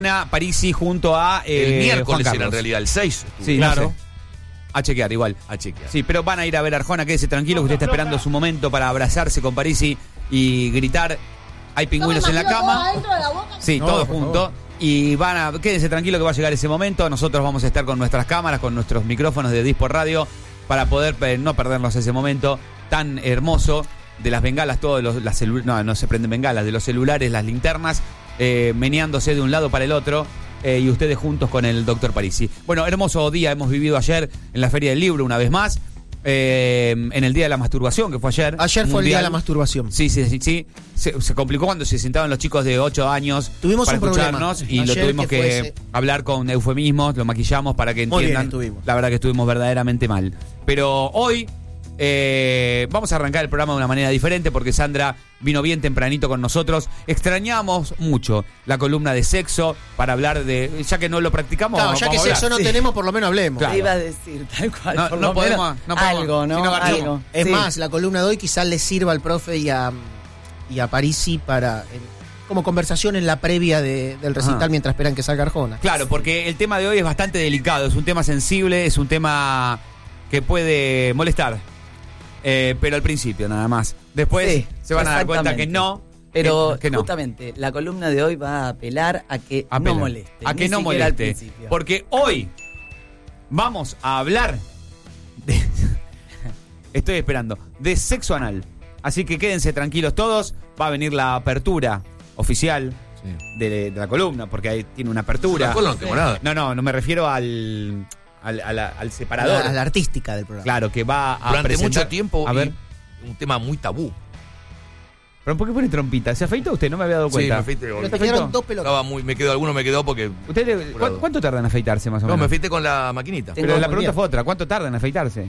Parisi junto a el miércoles Juan era en realidad el 6. Sí, claro. no sé. A chequear igual. A chequear. Sí, pero van a ir a ver a Arjona, quédese tranquilo que usted está esperando su momento para abrazarse con Parisi y gritar hay pingüinos en la cama. Sí, No, todos por juntos. favor. Y quédese tranquilo que va a llegar ese momento. Nosotros vamos a estar con nuestras cámaras, con nuestros micrófonos de Disport Radio para poder no perdernos ese momento tan hermoso de las bengalas, no se prenden bengalas, de los celulares, las linternas, meneándose de un lado para el otro. Y ustedes juntos con el doctor Parisi. Bueno, hermoso día hemos vivido ayer en la Feria del Libro una vez más. En el Día de la Masturbación, que fue ayer. Ayer fue mundial. el Día de la Masturbación. Sí. Se complicó cuando se sentaban los chicos de 8 años Tuvimos para un problema. escucharnos y Ayer lo tuvimos que que fuese... hablar con eufemismos, lo maquillamos para que Muy bien entiendan. estuvimos. La verdad que estuvimos verdaderamente mal. Pero hoy vamos a arrancar el programa de una manera diferente porque Sandra vino bien tempranito con nosotros. Extrañamos mucho la columna de sexo para hablar de... Ya que no lo practicamos, Claro, ya que vamos a sexo hablar. no tenemos, por lo menos hablemos. Claro. Te iba a decir, tal cual. No, por no lo podemos, menos no podemos. algo, ¿no? Si no, garchamos. Algo. Es Sí. más, la columna de hoy quizás le sirva al profe y a Parisi para como conversación en la previa del recital. Ajá. Mientras esperan que salga Arjona. Claro, porque el tema de hoy es bastante delicado, es un tema sensible, es un tema que puede molestar. Pero al principio nada más. Después Sí, se van a dar cuenta que exactamente. no. Pero que no. justamente la columna de hoy va a apelar a que Apela. no moleste. A que ni no siquiera al moleste. principio. Porque hoy vamos a hablar de... Estoy esperando. De sexo anal. Así que quédense tranquilos todos. Va a venir la apertura oficial de la columna, porque ahí tiene una apertura. La cola no tengo nada. No me refiero al separador. A la artística del programa. Claro, que va a Durante presentar... mucho tiempo, A ver. un tema muy tabú. ¿Pero por qué pone trompita? ¿Se afeitó usted? No me había dado Sí, cuenta. me afeité. Pero Alguno te quedaron dos pelotas. me quedó porque... ¿Usted ¿Cuánto tarda en afeitarse más o No, menos? me afeité con la maquinita. Pero la muy pregunta bien. fue otra. ¿Cuánto tarda en afeitarse?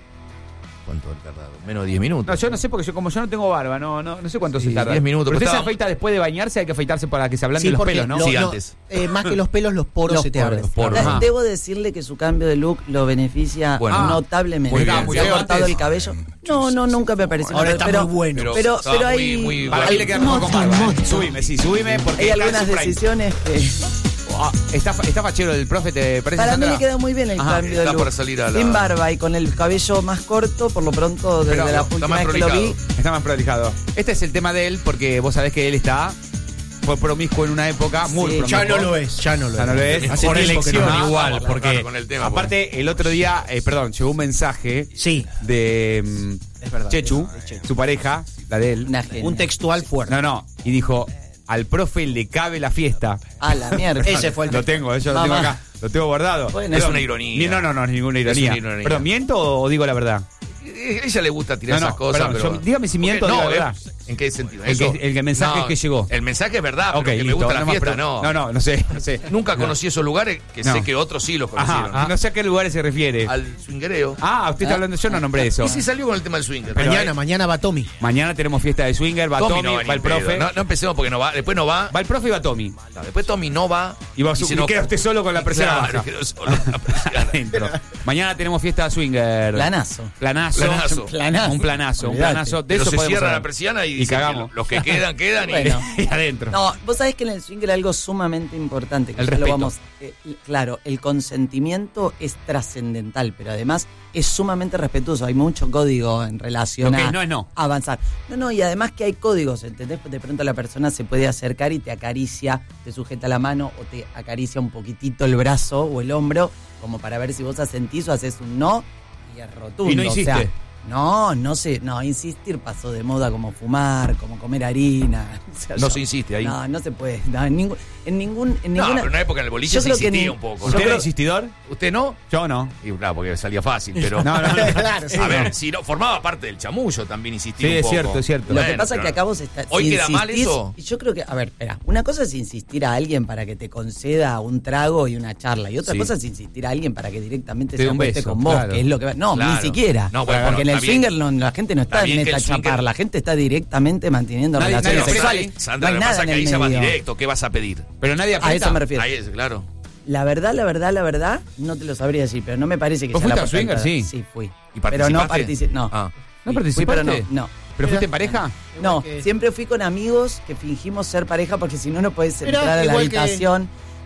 ¿Cuánto han tardado? Menos de 10 minutos. No, yo no sé porque como yo no tengo barba, no sé cuánto Sí, se tarda. 10 minutos, Pero pero usted se estaba- afeita después de bañarse, hay que afeitarse para que se ablanden Sí, los porque pelos, ¿no? Sí, antes. Más que los pelos, los poros Los se te abren. poros. poros. Ajá. Debo decirle que su cambio de look lo beneficia Bueno. notablemente. Muy bien. Se ha Muy cortado bien. el cabello. No, nunca me pareció. Ahora está muy bueno. Pero estaba hay, muy Para mí le queda mejor con barba. Subime porque hay está en algunas su prime. decisiones que... ¿Está fachero el profe, te parece, Para mí Sandra? le queda muy bien el Ajá, cambio de está look. para salir a la- Sin barba y con el cabello más corto, por lo pronto, desde Pero la está última más vez que lo vi. prolijado. Está más prolijado. Este es el tema de él porque vos sabés que él fue promiscuo en una época muy Sí. promiscuo. Ya no lo es, ya no lo Ya no lo es. Hace Por tiempo que elección no. igual, Vamos a porque arrancar con el tema, aparte el otro día, llegó un mensaje Sí, de es verdad. Chechu, De Chechu. su pareja, la de él. Una genia. Un textual fuerte. No, y dijo, al profe le cabe la fiesta. A la mierda. Ese fue el Lo tengo, yo lo tengo Mamá. acá, lo tengo guardado. Bueno, Es Pero- una ironía. No, es ninguna Es ironía. una ironía. ¿Pero miento o digo la verdad? Ella le gusta tirar No, esas cosas, perdón, pero... yo- dígame si miento o Porque digo la verdad. ¿En qué sentido? El mensaje que llegó. El mensaje es verdad, pero Ok, que listo, me gusta la no más fiesta, preguntas. no. No sé. Nunca No. conocí esos lugares que No. sé que otros sí los conocieron. Ajá, no sé a qué lugares se refiere. Al swingereo. Usted está hablando, yo no nombré eso. Y sí salió con el tema del swinger. Pero Mañana va Tommy. Mañana tenemos fiesta de swinger, va Tommy, no va ni va el en pedo. profe. No empecemos porque no va. Después no va. Va el profe y va Tommy. No, después Tommy no va. Y va se y queda usted solo con la persiana Claro, baja. quedó solo con la persiana. Adentro. Mañana tenemos fiesta de swinger. Planazo. Planazo. Planazo. Un planazo. Olvidate. De Pero eso se podemos cierra hablar. la persiana y, Y dicen que cagamos. los que quedan y... Bueno. Y adentro. No, vos sabés que en el swinger hay algo sumamente importante. Que El ya respeto. lo vamos. Claro, el consentimiento es trascendental, pero además es sumamente respetuoso. Hay mucho código en relación Lo que a no es no. avanzar. No, y además que hay códigos, ¿entendés? De pronto la persona se puede acercar y te acaricia, te sujeta la mano o te acaricia un poquitito el brazo o el hombro, como para ver si vos asentís o haces un no, y es rotundo. Y no hiciste. O sea, no, insistir pasó de moda como fumar, como comer harina. O sea, No se insiste ahí. No se puede. No, en ninguna. No, pero en una época en el boliche Yo se creo que insistía ni- un poco. yo ¿Usted ¿no? era insistidor? ¿Usted no? Yo no. Y claro, porque salía fácil, pero... No. Claro, sí. A ver, si no, formaba parte del chamullo también insistir Sí, un es poco. cierto, es cierto. Lo que Bueno, pasa es que pero acá vos estás. ¿Hoy si queda mal insistís- eso? Y yo creo que, a ver, espera, una cosa es insistir a alguien para que te conceda un trago y una charla, y otra Sí. cosa es insistir a alguien para que directamente Te dé se un acueste beso, con vos, claro. que es lo que va. No, Claro. ni siquiera. No, bueno, porque en el está bien. swinger la gente no está Está bien en que esta el swinger- chapar, la gente está directamente manteniendo Nadie- relaciones nadie Pero, sexuales. Sandra, no lo hay que nada pasa en es que el ahí se va medio. directo. ¿Qué vas a pedir? Pero nadie A aprieta. eso me refiero. Ahí es, claro. La verdad, no te lo sabría decir, pero no me parece que ¿Vos sea la fuiste al puerta swinger? de entrada. Sí. Sí, fui. ¿Y Pero no participaste? participé. No. Ah. ¿No Fui, participaste? pero no. ¿Pero fuiste en pareja? No, Igual que- siempre fui con amigos que fingimos ser pareja porque si no, no puedes Mirá, entrar a la igual que- habitación.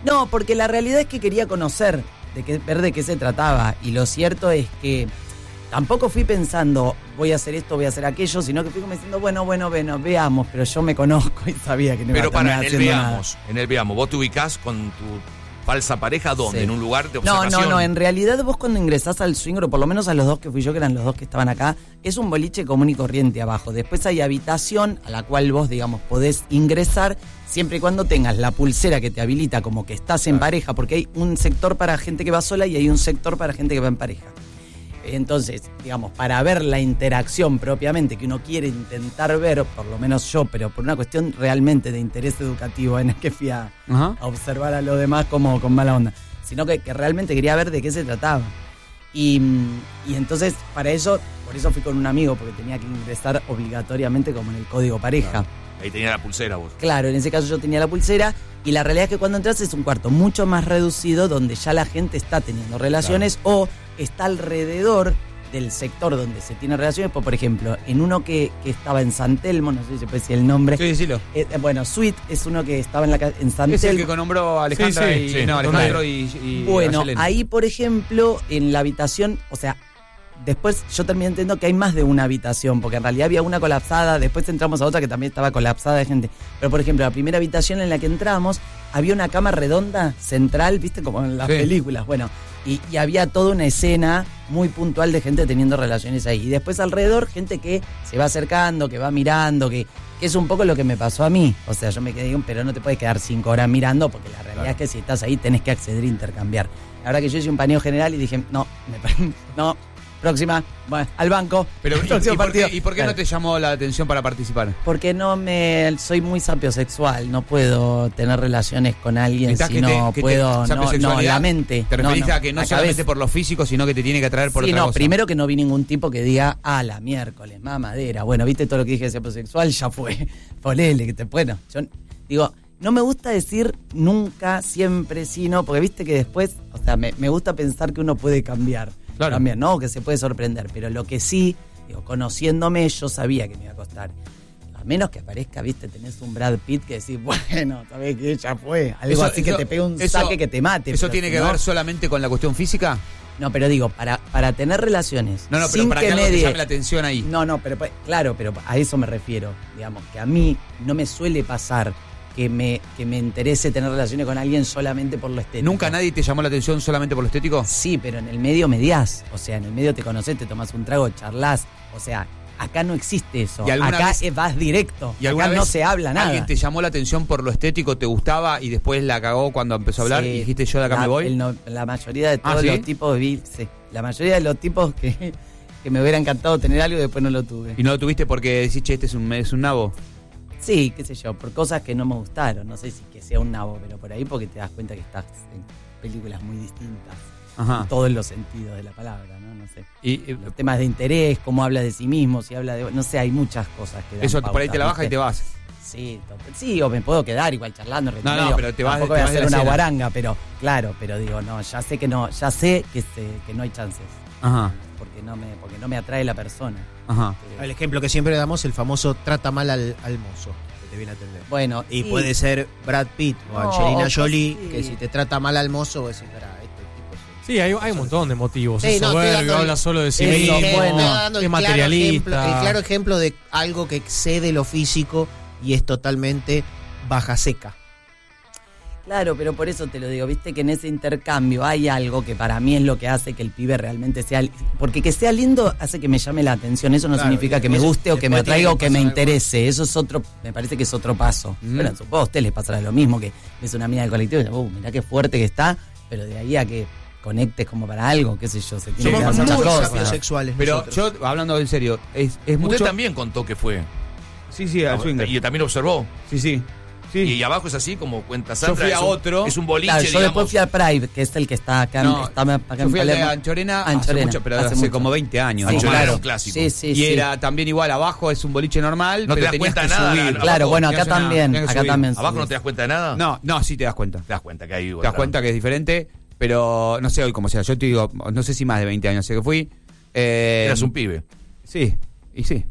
No, porque la realidad es que quería conocer, ver de qué se trataba. Y lo cierto es que tampoco fui pensando, voy a hacer esto, voy a hacer aquello, sino que fui como diciendo, bueno, veamos, pero yo me conozco y sabía que no iba a Pero terminar en el haciendo veamos, en el veamos, vos te ubicás con tu falsa pareja, ¿dónde? Sí. ¿En un lugar de observación? No, en realidad vos cuando ingresás al swinger, o por lo menos a los dos que fui yo, que eran los dos que estaban acá, es un boliche común y corriente abajo. Después hay habitación a la cual vos, digamos, podés ingresar siempre y cuando tengas la pulsera que te habilita como que estás en pareja, porque hay un sector para gente que va sola y hay un sector para gente que va en pareja. Entonces, digamos, para ver la interacción propiamente que uno quiere intentar ver, por lo menos yo, pero por una cuestión realmente de interés educativo, en el que fui a observar a los demás como con mala onda, sino que realmente quería ver de qué se trataba. Y entonces, por eso fui con un amigo, porque tenía que ingresar obligatoriamente como en el código pareja. Claro. Ahí tenía la pulsera vos. Claro, en ese caso yo tenía la pulsera, y la realidad es que cuando entras es un cuarto mucho más reducido donde ya la gente está teniendo relaciones o está alrededor del sector donde se tienen relaciones. Por ejemplo, en uno que estaba en San Telmo, no sé si se puede decir el nombre. Sí, decilo. Bueno, Suite es uno que estaba en San Es el Telmo. que nombró Alejandra Alejandro y bueno, Ayelen. ahí, por ejemplo, en la habitación, o sea, después yo terminé entendiendo que hay más de una habitación, porque en realidad había una colapsada, después entramos a otra que también estaba colapsada de gente. Pero, por ejemplo, la primera habitación en la que entramos, había una cama redonda central, ¿viste? Como en las películas. Bueno, y había toda una escena muy puntual de gente teniendo relaciones ahí. Y después alrededor, gente que se va acercando, que va mirando, que es un poco lo que me pasó a mí. O sea, yo me quedé, pero no te puedes quedar 5 horas mirando, porque la realidad es que si estás ahí tenés que acceder a intercambiar. La verdad que yo hice un paneo general y dije, no, próxima, bueno, al banco. Pero, próximo partido. ¿Y por qué no te llamó la atención para participar? Porque soy muy sapiosexual, no puedo tener relaciones con alguien si no puedo, no, la mente. ¿Te referís a que no solamente por lo físico, sino que te tiene que atraer por otra cosa? Primero que no vi ningún tipo que diga, la miércoles, mamadera. Bueno, viste todo lo que dije de sapiosexual, ya fue. Ponele, yo digo, no me gusta decir nunca, siempre, sino, porque viste que después, o sea, me gusta pensar que uno puede cambiar. Claro. También, ¿no? Que se puede sorprender. Pero lo que sí, conociéndome, yo sabía que me iba a costar. A menos que aparezca, viste, tenés un Brad Pitt que decís, bueno, sabés que ya fue. Algo así que te pegue un saque que te mate. ¿Eso tiene que ver solamente con la cuestión física? No, pero digo, para tener relaciones. No, pero para que algo te llame la atención ahí. No, pero claro, pero a eso me refiero. Digamos, que a mí no me suele pasar que me interese tener relaciones con alguien solamente por lo estético. ¿Nunca nadie te llamó la atención solamente por lo estético? Sí, pero en el medio mediás. O sea, en el medio te conocés, te tomás un trago, charlás. O sea, acá no existe eso. Acá vas directo. ¿Y acá no se habla nada. ¿Alguien te llamó la atención por lo estético, te gustaba y después la cagó cuando empezó a hablar y dijiste yo de acá me voy? La mayoría de todos los tipos la mayoría de los tipos que me hubiera encantado tener algo y después no lo tuve. ¿Y no lo tuviste porque decís, che, este es un nabo? Sí, qué sé yo, por cosas que no me gustaron. No sé si que sea un nabo, pero por ahí porque te das cuenta que estás en películas muy distintas. En todos los sentidos de la palabra, ¿no? No sé. Los temas de interés, cómo habla de sí mismo, si habla de... No sé, hay muchas cosas que dan eso pauta, por ahí te la baja, ¿viste? Y te vas. Sí, o me puedo quedar igual charlando. No, pero te vas. Tampoco voy a hacer una guaranga, pero claro, pero digo, no, ya sé que no hay chances. Ajá. Porque no me atrae la persona. Ajá. El ejemplo que siempre damos, el famoso trata mal al mozo que te viene a atender. Bueno, y puede ser Brad Pitt o Angelina Jolie, que si te trata mal al mozo, vos decís, sí, hay un montón de motivos. Sí, es soberbio, habla solo de sí mismo, es materialista. El claro ejemplo de algo que excede lo físico y es totalmente baja seca. Claro, pero por eso te lo digo, viste que en ese intercambio hay algo que para mí es lo que hace que el pibe realmente sea... Porque que sea lindo hace que me llame la atención, eso no significa que me guste o que me atraiga o que me interese, eso es otro, me parece que es otro paso. Pero supongo a ustedes les pasará lo mismo, que es una amiga del colectivo y mirá qué fuerte que está, pero de ahí a que conectes como para algo, qué sé yo, se tiene que hacer muchas cosas. Sexuales pero nosotros. yo, hablando en serio, es mucho... Usted también contó que fue. Sí, al swinger. Y también observó. Sí. Y abajo es así, como cuenta Sandra. Yo fui a otro. Es un boliche, claro, yo después fui al Pride, que es el que está acá, no, acá yo fui en al de Palermo. Anchorena hace mucho, pero hace como 20 años. Sí, Anchorena claro. era un clásico. Sí. Era también igual, abajo es un boliche normal, no pero te das tenías cuenta que de nada. subir. Claro, bueno, acá también. Acá también. ¿Abajo no te das cuenta de nada? No, sí te das cuenta. Te das cuenta que hay... Te das cuenta que es diferente, pero no sé hoy cómo sea. Yo te digo, no sé si más de 20 años sé que fui. Eras un pibe. Sí, y sí.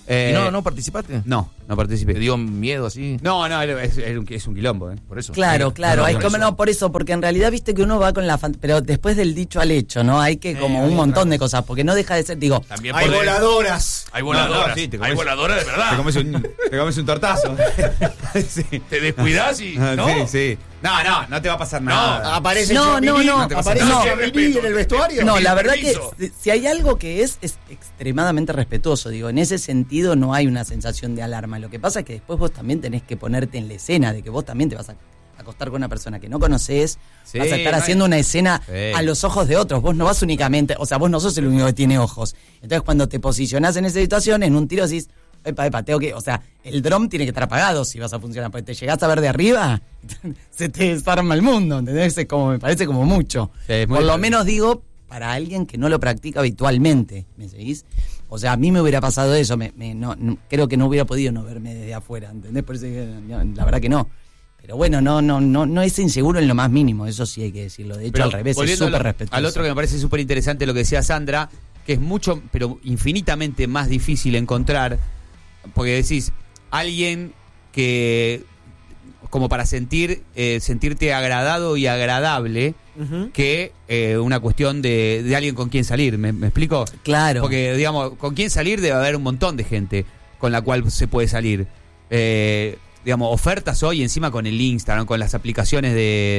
¿Y no participaste? No participé. ¿Te dio miedo así? No, es un quilombo, Por eso. Claro, hay como no, por eso, porque en realidad viste que uno va con la pero después del dicho al hecho, ¿no? Hay que como un montón de cosas, porque no deja de ser, digo, También hay voladoras. Hay voladoras. Sí, hay voladoras de verdad. Te comes un tortazo. Sí. Te descuidás y. ¿no? Sí. No te va a pasar nada. Aparece No, Chamini, no, aparece no. Chamini en el vestuario. no, la verdad permiso. que si hay algo que es extremadamente respetuoso, digo, en ese sentido no hay una sensación de alarma. Lo que pasa es que después vos también tenés que ponerte en la escena de que vos también te vas a acostar con una persona que no conoces, Sí, vas a estar haciendo una escena Sí. a los ojos de otros, vos no vas únicamente, o sea, vos no sos el único que tiene ojos. Entonces cuando te posicionás en esa situación, en un tiro decís, epa, tengo que, o sea, el dron tiene que estar apagado si vas a funcionar, porque te llegás a ver de arriba, se te desarma el mundo, ¿entendés? Es como, me parece como mucho. Sí, es muy Por lo bien. menos digo, para alguien que no lo practica habitualmente, ¿me seguís? O sea, a mí me hubiera pasado eso, creo que no hubiera podido no verme desde afuera, ¿entendés? Por eso la verdad que no. Pero bueno, no es inseguro en lo más mínimo, eso sí hay que decirlo. De hecho, Pero al revés, es volviendo súper respetuoso. al otro que me parece súper interesante lo que decía Sandra, que es mucho, pero infinitamente más difícil encontrar, porque decís, alguien que, como para sentirte agradado y agradable, que una cuestión de alguien con quien salir, ¿me explico? Claro. Porque, digamos, con quien salir debe haber un montón de gente con la cual se puede salir. Digamos, ofertas hoy encima con el Instagram, con las aplicaciones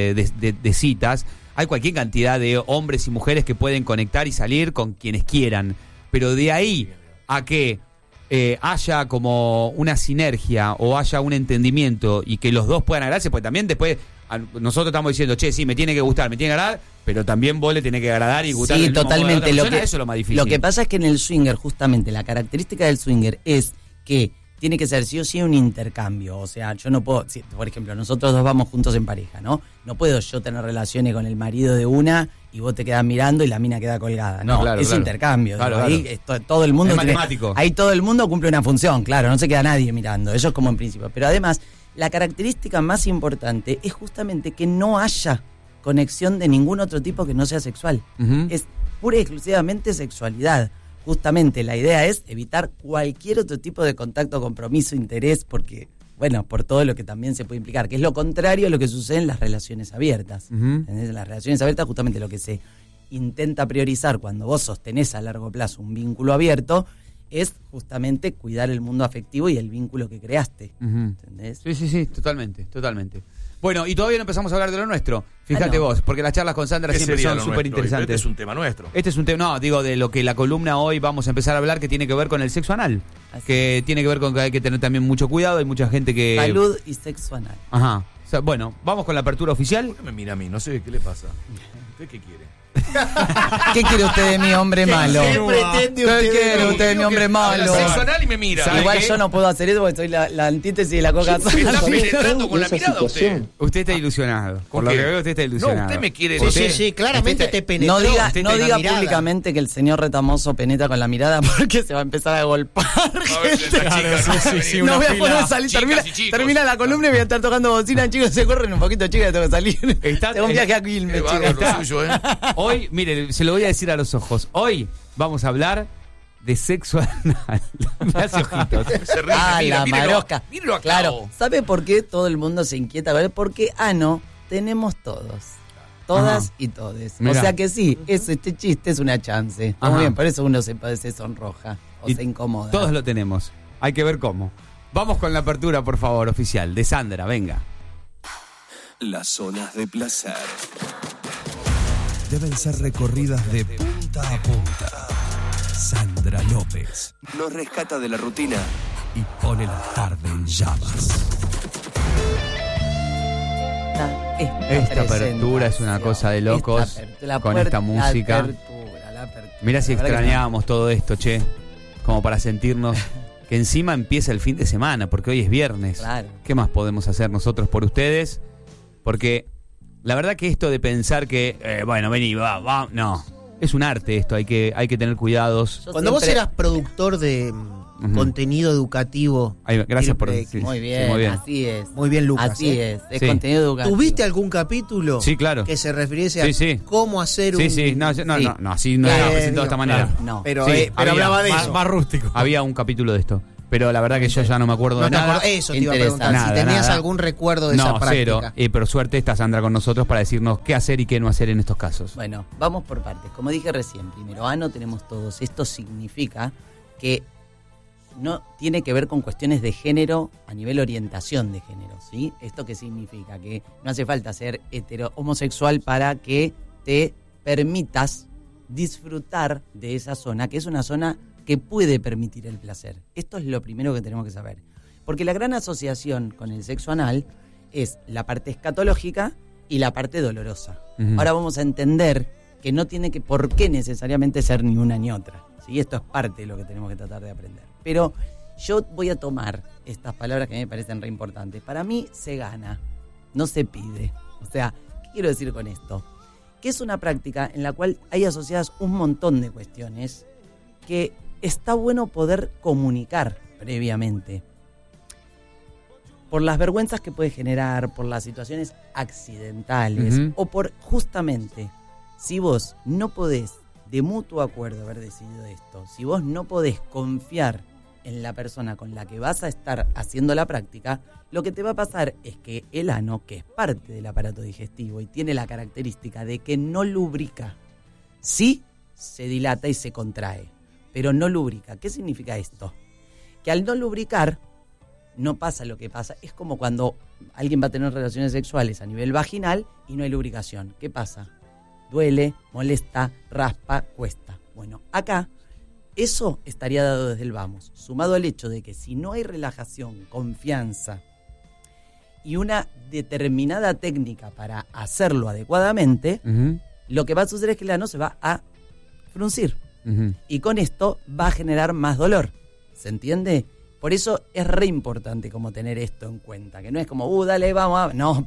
de citas, hay cualquier cantidad de hombres y mujeres que pueden conectar y salir con quienes quieran, pero de ahí a que haya como una sinergia o haya un entendimiento y que los dos puedan agradarse, pues también después nosotros estamos diciendo, che, sí, me tiene que gustar, me tiene que agradar, pero también vos le tenés que agradar y gustar. Sí, totalmente. Eso es lo más difícil. Lo que pasa es que en el swinger, justamente, la característica del swinger es que tiene que ser sí o sí un intercambio. O sea, yo no puedo, por ejemplo, nosotros dos vamos juntos en pareja, ¿no? No puedo yo tener relaciones con el marido de una y vos te quedás mirando y la mina queda colgada. No, claro, es claro. intercambio. Claro, Digo, claro. ahí todo el mundo Es matemático. ahí todo el mundo cumple una función, claro, no se queda nadie mirando. Eso es como en principio. Pero además, la característica más importante es justamente que no haya conexión de ningún otro tipo que no sea sexual. Ujú. Es pura y exclusivamente sexualidad. Justamente la idea es evitar cualquier otro tipo de contacto, compromiso, interés, porque, bueno, por todo lo que también se puede implicar, que es lo contrario a lo que sucede en las relaciones abiertas. Ujú. ¿Entendés? En las relaciones abiertas justamente lo que se intenta priorizar cuando vos sostenés a largo plazo un vínculo abierto es justamente cuidar el mundo afectivo y el vínculo que creaste. Ujú. ¿Entendés? Sí, totalmente. Bueno, y todavía no empezamos a hablar de lo nuestro. Fíjate no. vos, porque las charlas con Sandra ¿Qué siempre sería son lo súper nuestro? interesantes. Este es un tema nuestro. Este es un tema, no, digo, de lo que la columna hoy vamos a empezar a hablar, que tiene que ver con el sexo anal. Así Que tiene que ver con que hay que tener también mucho cuidado, hay mucha gente que... Salud y sexo anal. Ajá. O sea, bueno, vamos con la apertura oficial. ¿Por qué me mira a mí? No sé qué le pasa. ¿Usted qué quiere? ¿Qué quiere usted de mi hombre malo? ¿Qué pretende usted? ¿Qué quiere usted de mi hombre malo? Sexo anal y me mira. ¿Sabe Igual qué? yo no puedo hacer eso porque soy la antítesis de la Coca-Cola. Está penetrando con la mirada usted. Usted está ilusionado. Por lo qué? que veo, usted está No, ilusionado. usted me quiere Sí, decir. sí, claramente te penetró. No diga, usted no con la diga mirada. públicamente que el señor Retamoso penetra con la mirada porque se va a empezar a golpear. A ver, gente. esta chica, sí, No una voy a fila. poder salir, Chicas y chicos. termina la columna y voy a estar tocando bocina, chicos, se corren un poquito, chicas, tengo que salir. Está- Tengo un viaje a Quilmes, Qué bárbaro chicas. lo suyo, ¿eh? Hoy, mire, se lo voy a decir a los ojos. Hoy vamos a hablar de sexo anal. Me hace ojitos. Se ríe, Ah, mira, la mírelo, marosca. mírelo acá. Claro, ¿sabe por qué todo el mundo se inquieta con él? Porque ano tenemos todos. Todas Ajá. y todes. Mirá. O sea que sí, este chiste es una chance. Está muy Ajá. bien, por eso uno se sonroja o Y se incomoda. Todos lo tenemos. Hay que ver cómo. Vamos con la apertura, por favor, oficial. De Sandra, venga. Las zonas de placer deben ser recorridas de punta a punta. Sandra López nos rescata de la rutina y pone la tarde en llamas. Esta apertura es una cosa de locos con esta música. La apertura. Mirá si La verdad que extrañábamos todo esto, che. Como para sentirnos que encima empieza el fin de semana, porque hoy es viernes. Claro. ¿Qué más podemos hacer nosotros por ustedes? Porque la verdad que esto de pensar que, bueno, vení, va, no. Es un arte esto, hay que tener cuidados. Yo Cuando vos siempre- eras productor de contenido educativo, Ay, gracias por Triple X. decir. Muy bien, Sí, muy bien. así es. Muy bien, Lucas, Así ¿eh? es Sí. contenido educativo. ¿tuviste algún capítulo Sí, claro. que se refiriese Sí, a sí. cómo hacer un... Sí, no, Sí. así no Claro, era presentado de esta manera. No. Pero, Sí, pero había hablaba de Más, eso. más rústico. Había un capítulo de esto. pero la verdad que yo ya no me acuerdo de nada. Eso te iba a preguntar, nada, si tenías nada. algún recuerdo de esa práctica. Cero. Por suerte está Sandra con nosotros para decirnos qué hacer y qué no hacer en estos casos. Bueno, vamos por partes. Como dije recién, primero, ano tenemos todos. Esto significa que no tiene que ver con cuestiones de género a nivel orientación de género, ¿sí? ¿Esto qué significa? Que no hace falta ser homosexual para que te permitas disfrutar de esa zona, que es una zona que puede permitir el placer. Esto es lo primero que tenemos que saber. Porque la gran asociación con el sexo anal es la parte escatológica y la parte dolorosa. Uh-huh. Ahora vamos a entender que no tiene que por qué necesariamente ser ni una ni otra. ¿Sí? Esto es parte de lo que tenemos que tratar de aprender. Pero yo voy a tomar estas palabras que a mí me parecen re importantes. Para mí se gana, no se pide. O sea, ¿qué quiero decir con esto? Que es una práctica en la cual hay asociadas un montón de cuestiones que está bueno poder comunicar previamente. Por las vergüenzas que puede generar, por las situaciones accidentales, uh-huh, o por justamente, si vos no podés de mutuo acuerdo haber decidido esto, si vos no podés confiar en la persona con la que vas a estar haciendo la práctica, lo que te va a pasar es que el ano, que es parte del aparato digestivo y tiene la característica de que no lubrica, sí se dilata y se contrae, pero no lubrica. ¿Qué significa esto? Que al no lubricar no pasa lo que pasa. Es como cuando alguien va a tener relaciones sexuales a nivel vaginal y no hay lubricación. ¿Qué pasa? Duele, molesta, raspa, cuesta. Bueno, acá eso estaría dado desde el vamos, sumado al hecho de que si no hay relajación, confianza y una determinada técnica para hacerlo adecuadamente, uh-huh, lo que va a suceder es que el ano se va a fruncir. Uh-huh. Y con esto va a generar más dolor. ¿Se entiende? Por eso es re importante como tener esto en cuenta, que no es como, dale, vamos a... No,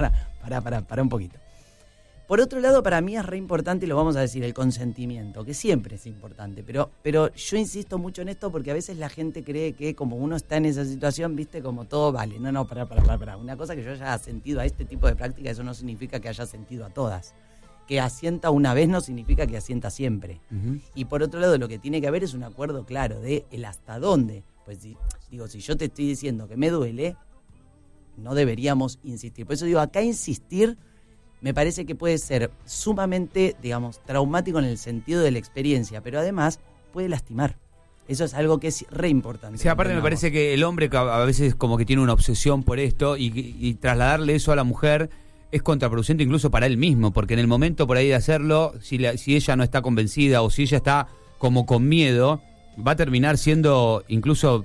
para un poquito. Por otro lado, para mí es re importante, y lo vamos a decir, el consentimiento, que siempre es importante, pero yo insisto mucho en esto porque a veces la gente cree que como uno está en esa situación, viste, como todo vale. No, para. Una cosa que yo haya sentido a este tipo de práctica, eso no significa que haya sentido a todas. Que asienta una vez no significa que asienta siempre. Uh-huh. Y por otro lado, lo que tiene que haber es un acuerdo claro de el hasta dónde. Pues si yo te estoy diciendo que me duele, no deberíamos insistir. Por eso digo, acá insistir me parece que puede ser sumamente, digamos, traumático en el sentido de la experiencia, pero además puede lastimar. Eso es algo que es re importante. Sí, aparte me parece que el hombre a veces como que tiene una obsesión por esto y trasladarle eso a la mujer es contraproducente incluso para él mismo, porque en el momento por ahí de hacerlo, si ella no está convencida o si ella está como con miedo, va a terminar siendo incluso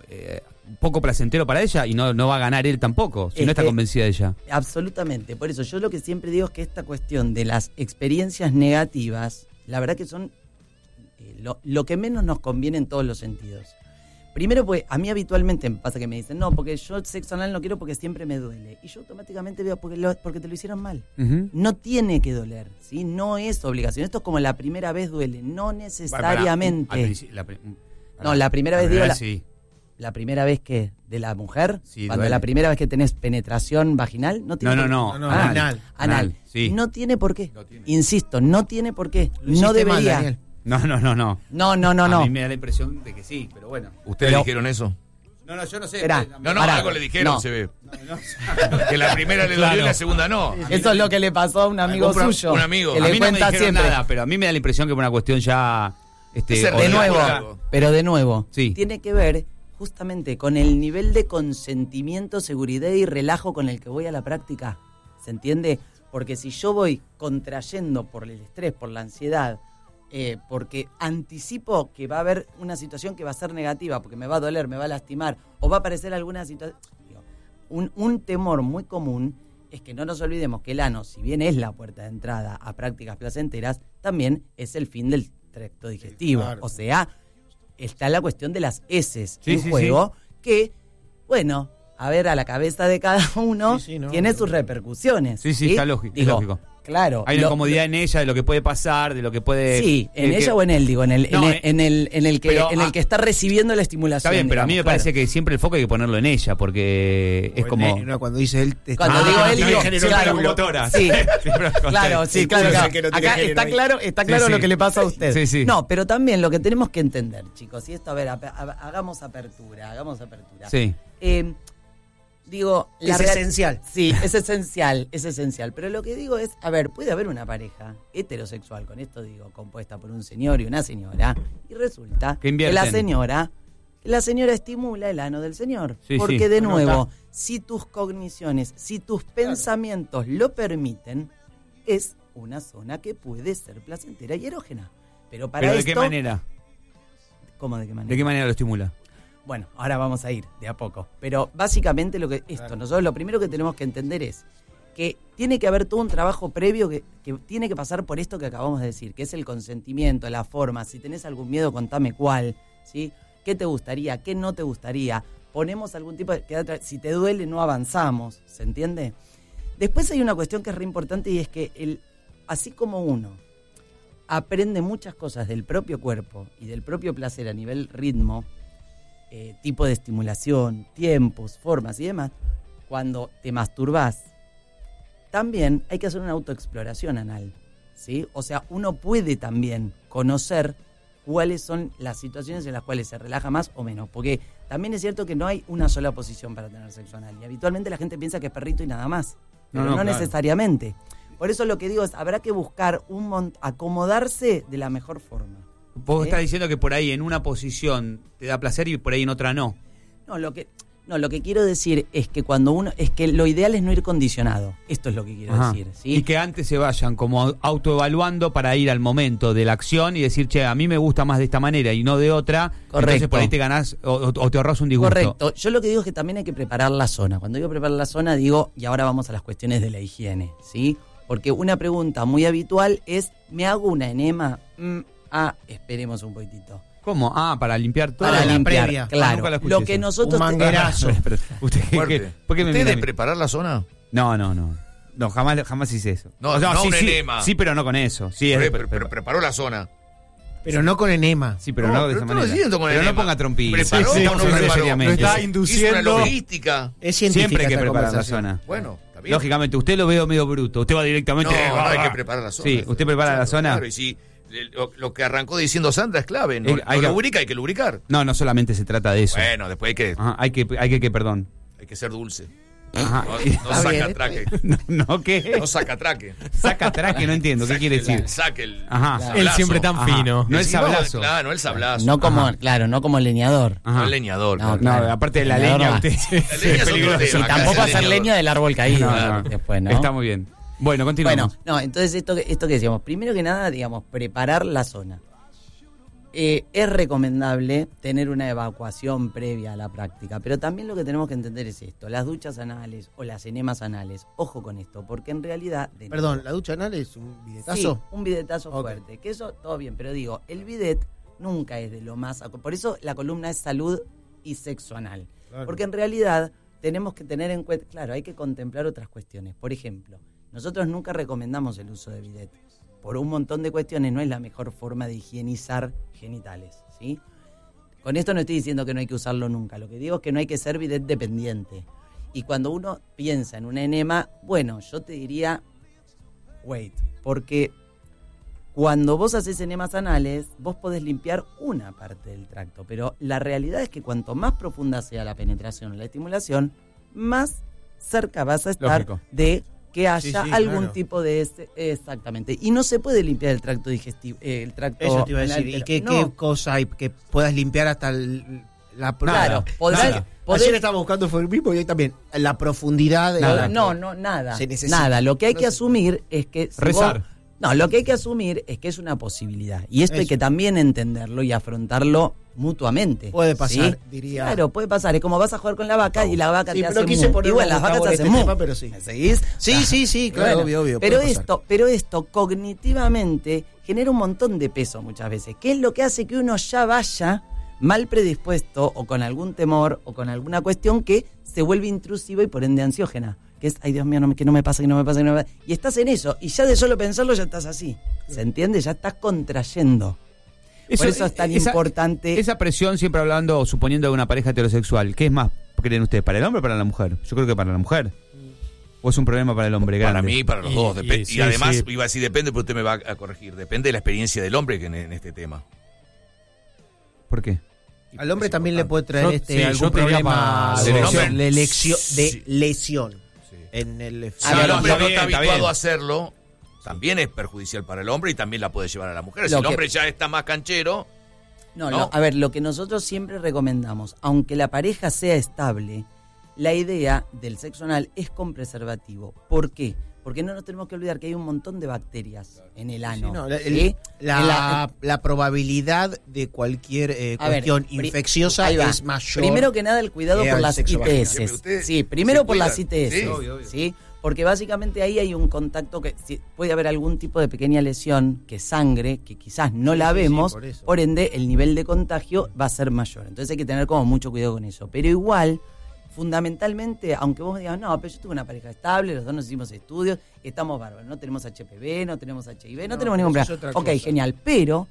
poco placentero para ella y no va a ganar él tampoco, si no está convencida de ella. Absolutamente, por eso yo lo que siempre digo es que esta cuestión de las experiencias negativas, la verdad que son lo que menos nos conviene en todos los sentidos. Primero, pues a mí habitualmente me pasa que me dicen, no, porque yo sexo anal no quiero porque siempre me duele. Y yo automáticamente veo porque te lo hicieron mal. Uh-huh. No tiene que doler, ¿sí? No es obligación. Esto es como la primera vez duele, no necesariamente. La primera vez digo... Sí. ¿La primera vez que de la mujer? Sí, cuando duele. La primera vez que tenés penetración vaginal, no tiene No, anal. Sí. No tiene por qué. No tiene. Insisto, no tiene por qué. No debería. Mal, No. No. A mí me da la impresión de que sí, pero bueno. ¿Ustedes dijeron eso? No, yo no sé. Algo le dijeron, se ve. Que la primera le dolió y la segunda no. Eso es lo que le pasó a un amigo suyo. Un amigo. Que a le mí cuenta no me dijeron siempre. nada, pero a mí me da la impresión que es una cuestión ya... de nuevo, sí. Tiene que ver justamente con el nivel de consentimiento, seguridad y relajo con el que voy a la práctica. ¿Se entiende? Porque si yo voy contrayendo por el estrés, por la ansiedad, porque anticipo que va a haber una situación que va a ser negativa, porque me va a doler, me va a lastimar, o va a aparecer alguna situación... Un temor muy común es que no nos olvidemos que el ano, si bien es la puerta de entrada a prácticas placenteras, también es el fin del tracto digestivo. Sí, claro. O sea... está la cuestión de las heces en juego, que, bueno, a ver, a la cabeza de cada uno tiene sus repercusiones. Sí, está lógico. Digo, Claro. Hay una incomodidad en ella de lo que puede pasar, de lo que puede... Sí, en ella o en él, digo, en el que está recibiendo la estimulación. Está bien, pero a mí me parece que siempre el foco hay que ponerlo en ella, porque es como... Cuando dice él... Cuando digo él, digo... Claro, sí, claro. Acá está claro lo que le pasa a usted. Sí, sí. No, pero también lo que tenemos que entender, chicos, y esto, a ver, hagamos apertura. Sí. Digo, es esencial. Sí, es esencial. Pero lo que digo es, a ver, puede haber una pareja heterosexual, con esto digo, compuesta por un señor y una señora, y resulta que la señora estimula el ano del señor. Sí, porque sí. de nuevo, si tus cogniciones, si tus pensamientos lo permiten, es una zona que puede ser placentera y erógena. Pero para ¿Pero esto... de qué manera? ¿Cómo de qué manera? ¿De qué manera lo estimula? Bueno, ahora vamos a ir de a poco. Pero básicamente nosotros lo primero que tenemos que entender es que tiene que haber todo un trabajo previo que tiene que pasar por esto que acabamos de decir, que es el consentimiento, la forma. Si tenés algún miedo, contame cuál, ¿sí? ¿Qué te gustaría? ¿Qué no te gustaría? Ponemos algún tipo de... Si te duele, no avanzamos, ¿se entiende? Después hay una cuestión que es re importante y es que así como uno aprende muchas cosas del propio cuerpo y del propio placer a nivel ritmo, tipo de estimulación, tiempos, formas y demás, cuando te masturbás, también hay que hacer una autoexploración anal, ¿sí? O sea, uno puede también conocer cuáles son las situaciones en las cuales se relaja más o menos, porque también es cierto que no hay una sola posición para tener sexo anal, y habitualmente la gente piensa que es perrito y nada más, pero no claro. Necesariamente. Por eso lo que digo es, habrá que buscar acomodarse de la mejor forma. Vos estás diciendo que por ahí en una posición te da placer y por ahí en otra no. No, lo que quiero decir es que lo ideal es no ir condicionado. Esto es lo que quiero decir, ¿sí? Y que antes se vayan como autoevaluando para ir al momento de la acción y decir, che, a mí me gusta más de esta manera y no de otra. Correcto. Entonces por ahí te ganás o te ahorras un disgusto. Correcto. Yo lo que digo es que también hay que preparar la zona. Cuando digo preparar la zona, digo, y ahora vamos a las cuestiones de la higiene, ¿sí? Porque una pregunta muy habitual es, ¿me hago una enema? Esperemos un poquitito. ¿Cómo? Para limpiar todo. Para la limpiar, previa. claro. Lo que nosotros... Un manguerazo. ¿Usted de preparar la zona? No, jamás hice eso. No un enema. Sí, pero no con eso. Sí, pero preparó la zona. Pero no con enema. Sí, pero no de esa manera. Pero no ponga trompilla. ¿Preparó o no preparó? Lo está induciendo. Hizo una logística. Es científica. Siempre hay que preparar la zona. Bueno, está bien. Lógicamente, usted lo veo medio bruto. Usted va directamente... No, hay que preparar la zona. Sí, usted prepara la zona. Claro, y si lo que arrancó diciendo Sandra es clave. No lubrica, hay que lubricar. No solamente se trata de eso. Bueno, después hay que perdón. Hay que ser dulce. Ajá. No saca traque. ¿Qué? No saca traque. Saca traque, no entiendo. ¿Qué quiere decir? Saque el sablazo. Él siempre tan fino. No el sablazo. Claro, no el sablazo. No como el leñador. No el leñador. No, aparte de la leña, usted. La leña es otro tema. Tampoco hacer leña del árbol caído. Después, ¿no? Está muy bien. Bueno, continuamos. Bueno, entonces esto que decíamos, primero que nada, digamos, preparar la zona. Es recomendable tener una evacuación previa a la práctica, pero también lo que tenemos que entender es esto, las duchas anales o las enemas anales, ojo con esto, porque en realidad... Perdón, ¿la ducha anal es un bidetazo? Sí, un bidetazo fuerte, que eso todo bien, pero digo, el bidet nunca es de lo más... Por eso la columna es salud y sexo anal, claro. Porque en realidad tenemos que tener en cuenta, claro, hay que contemplar otras cuestiones, por ejemplo, nosotros nunca recomendamos el uso de bidet. Por un montón de cuestiones no es la mejor forma de higienizar genitales, ¿sí? Con esto no estoy diciendo que no hay que usarlo nunca, lo que digo es que no hay que ser bidet dependiente. Y cuando uno piensa en una enema, bueno, yo te diría, porque cuando vos haces enemas anales, vos podés limpiar una parte del tracto, pero la realidad es que cuanto más profunda sea la penetración o la estimulación, más cerca vas a estar de... que haya algún tipo de... Exactamente. Y no se puede limpiar el tracto digestivo. El tracto... Eso te iba a decir. ¿Y qué cosa hay que puedas limpiar hasta la... Claro. Ayer estaba buscando fue el mismo y hoy también. La profundidad de... Nada. Nada. Lo que hay que asumir es que... Rezar. Lo que hay que asumir es que es una posibilidad. Y esto hay que también entenderlo y afrontarlo mutuamente. Puede pasar, ¿sí? diría. Claro, puede pasar. Es como vas a jugar con la vaca y la vaca te hace mu. Igual las vacas te hacen mu. Pero sí. ¿Me seguís? Sí, claro, bueno, obvio. Pero esto cognitivamente genera un montón de peso muchas veces. ¿Qué es lo que hace que uno ya vaya mal predispuesto o con algún temor o con alguna cuestión que se vuelve intrusiva y por ende ansiógena? que es, ay Dios mío, que no me pasa. Y estás en eso, y ya de solo pensarlo ya estás así. ¿Se entiende? Ya estás contrayendo. Por eso es tan importante. Esa presión, siempre hablando o suponiendo de una pareja heterosexual, ¿qué es más, creen ustedes, para el hombre o para la mujer? Yo creo que para la mujer. ¿O es un problema para el hombre grande? Para mí, para los dos. Y además, iba a decir depende, pero usted me va a corregir. Depende de la experiencia del hombre en este tema. ¿Por qué? Al hombre también le puede traer algún problema de lesión. Sí. En el si el hombre no está habituado a hacerlo, también es perjudicial para el hombre y también la puede llevar a la mujer. Si el hombre ya está más canchero... No, a ver, lo que nosotros siempre recomendamos, aunque la pareja sea estable, la idea del sexo anal es con preservativo. ¿Por qué? Porque no nos tenemos que olvidar que hay un montón de bacterias en el ano. La probabilidad de cualquier cuestión infecciosa es mayor. Primero que nada, el cuidado por las ITS. Sí, primero por las ITS. Sí, obvio. ¿Sí? Porque básicamente ahí hay un contacto que puede haber algún tipo de pequeña lesión, que sangre, que quizás no la vemos, por ende el nivel de contagio va a ser mayor. Entonces hay que tener como mucho cuidado con eso. Pero igual, fundamentalmente, aunque vos digas, no, pero yo tuve una pareja estable, los dos nos hicimos estudios, estamos bárbaros, no tenemos HPV, no tenemos HIV, no tenemos ningún problema. Ok, genial, pero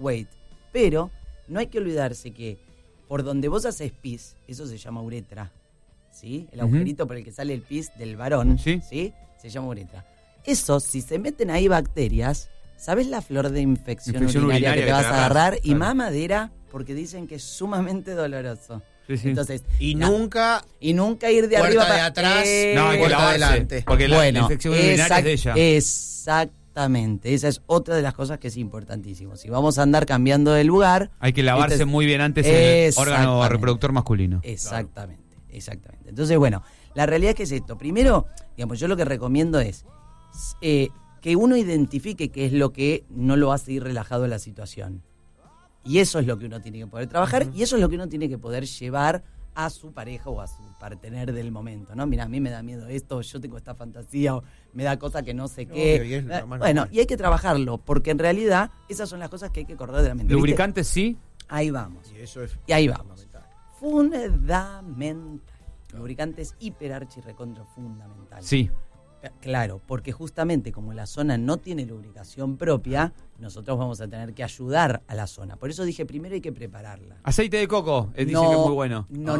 no hay que olvidarse que por donde vos haces pis, eso se llama uretra, ¿sí? El agujerito por el que sale el pis del varón, ¿sí? Se llama uretra. Eso, si se meten ahí bacterias, ¿sabés la flor de infección urinaria que te vas a agarrar? Claro. Y mamadera, porque dicen que es sumamente doloroso. Sí. Entonces, nunca ir de arriba de atrás, puerta adelante. Porque la infección urinaria es de ella. Exactamente. Esa es otra de las cosas que es importantísimo. Si vamos a andar cambiando de lugar, hay que lavarse muy bien antes el órgano reproductor masculino. Exactamente. Entonces, bueno, la realidad es que es esto. Primero, digamos, yo lo que recomiendo es que uno identifique qué es lo que no lo hace ir relajado en la situación. Y eso es lo que uno tiene que poder trabajar y eso es lo que uno tiene que poder llevar a su pareja o a su partener del momento, ¿no? Mira, a mí me da miedo esto, yo tengo esta fantasía o me da cosa que no sé qué. Bueno, y hay que trabajarlo, porque en realidad esas son las cosas que hay que correr de la mente. ¿Lubricantes sí? Ahí vamos. Y ahí vamos. Fundamental. Lubricantes hiperarchi recontra fundamental. Sí. Claro, porque justamente como la zona no tiene lubricación propia, nosotros vamos a tener que ayudar a la zona. Por eso dije, primero hay que prepararla. Aceite de coco, dicen que es muy bueno. No.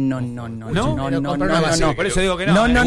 Por eso digo que no. No.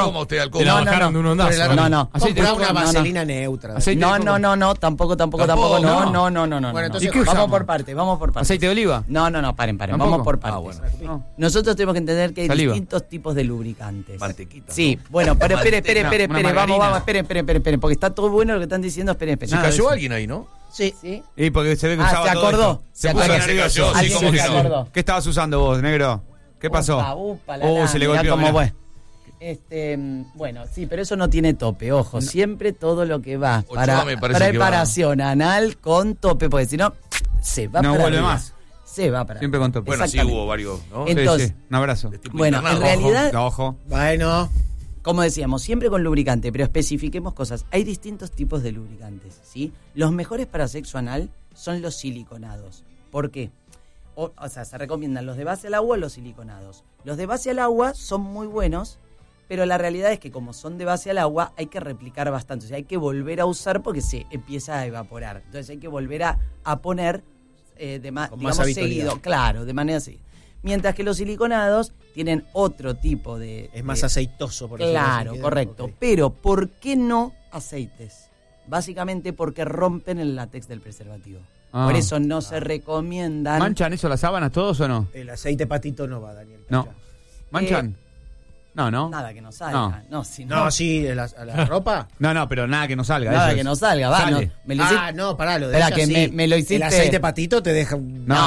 Compra una vaselina neutra. No, tampoco. No. Bueno, entonces vamos por parte. ¿Aceite de oliva? No, paren. Vamos por partes. Nosotros tenemos que entender que hay distintos tipos de lubricantes. Mantequita. Sí, bueno, pero espere, vamos, esperen, porque está todo bueno lo que están diciendo, esperen. Se cayó alguien ahí, ¿no? Sí. Y porque se ve que usaba se acordó. Se cayó, sí, como que no. ¿Qué estabas usando vos, negro? ¿Qué pasó? Se le golpeó. Bueno, sí, pero eso no tiene tope, ojo. Siempre todo lo que va para preparación anal con tope, porque si no, se va para no vuelve más. Se va para siempre con tope. Bueno, sí hubo varios, ¿no? Entonces, un abrazo. Bueno, en realidad, ojo. Bueno, como decíamos, siempre con lubricante, pero especifiquemos cosas. Hay distintos tipos de lubricantes, ¿sí? Los mejores para sexo anal son los siliconados. ¿Por qué? O sea, se recomiendan los de base al agua o los siliconados. Los de base al agua son muy buenos, pero la realidad es que como son de base al agua, hay que replicar bastante. O sea, hay que volver a usar porque se empieza a evaporar. Entonces hay que volver a poner digamos, seguido. Claro, de manera seguida. Mientras que los siliconados tienen otro tipo de... Es más aceitoso, por ejemplo. Claro, correcto. Okay. Pero, ¿por qué no aceites? Básicamente porque rompen el látex del preservativo. Por eso no se recomiendan... ¿Manchan eso las sábanas todos o no? El aceite patito no va, Daniel. No. ¿Manchan? No. Nada que no salga. No, sí, ¿la ropa? No, pero nada que no salga. Nada que no salga, va. Pará, lo dejas que me lo hiciste. El aceite patito te deja...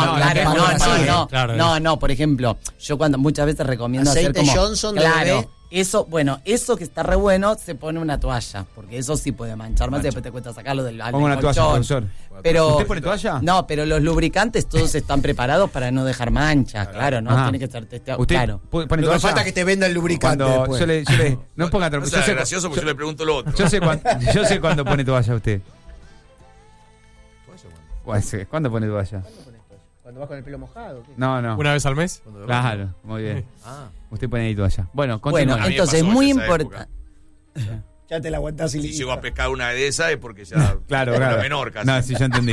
No, por ejemplo, yo muchas veces recomiendo aceite hacer como... Johnson de bebé. Eso que está re bueno, se pone una toalla, porque eso sí puede manchar más, después te cuesta sacarlo del Pongo una toalla, profesor. Pero, ¿usted pone toalla? No, pero los lubricantes todos están preparados para no dejar manchas, claro, ¿no? Tiene que estar testeado. ¿Usted claro. pone toalla? No falta que te venda el lubricante después. No ponga toalla. No es gracioso porque yo le pregunto lo otro. Yo sé cuándo pone toalla usted. ¿Cuándo pone toalla? Cuando vas con el pelo mojado. ¿qué? No. ¿Una vez al mes? Claro, muy bien. Usted pone ahí toalla. Bueno, Bueno, continúa. entonces muy importante. Ya te la aguantás y Si listo. llego a pescar una de esas es porque ya. Claro. Una menor casi. No, sí, yo entendí.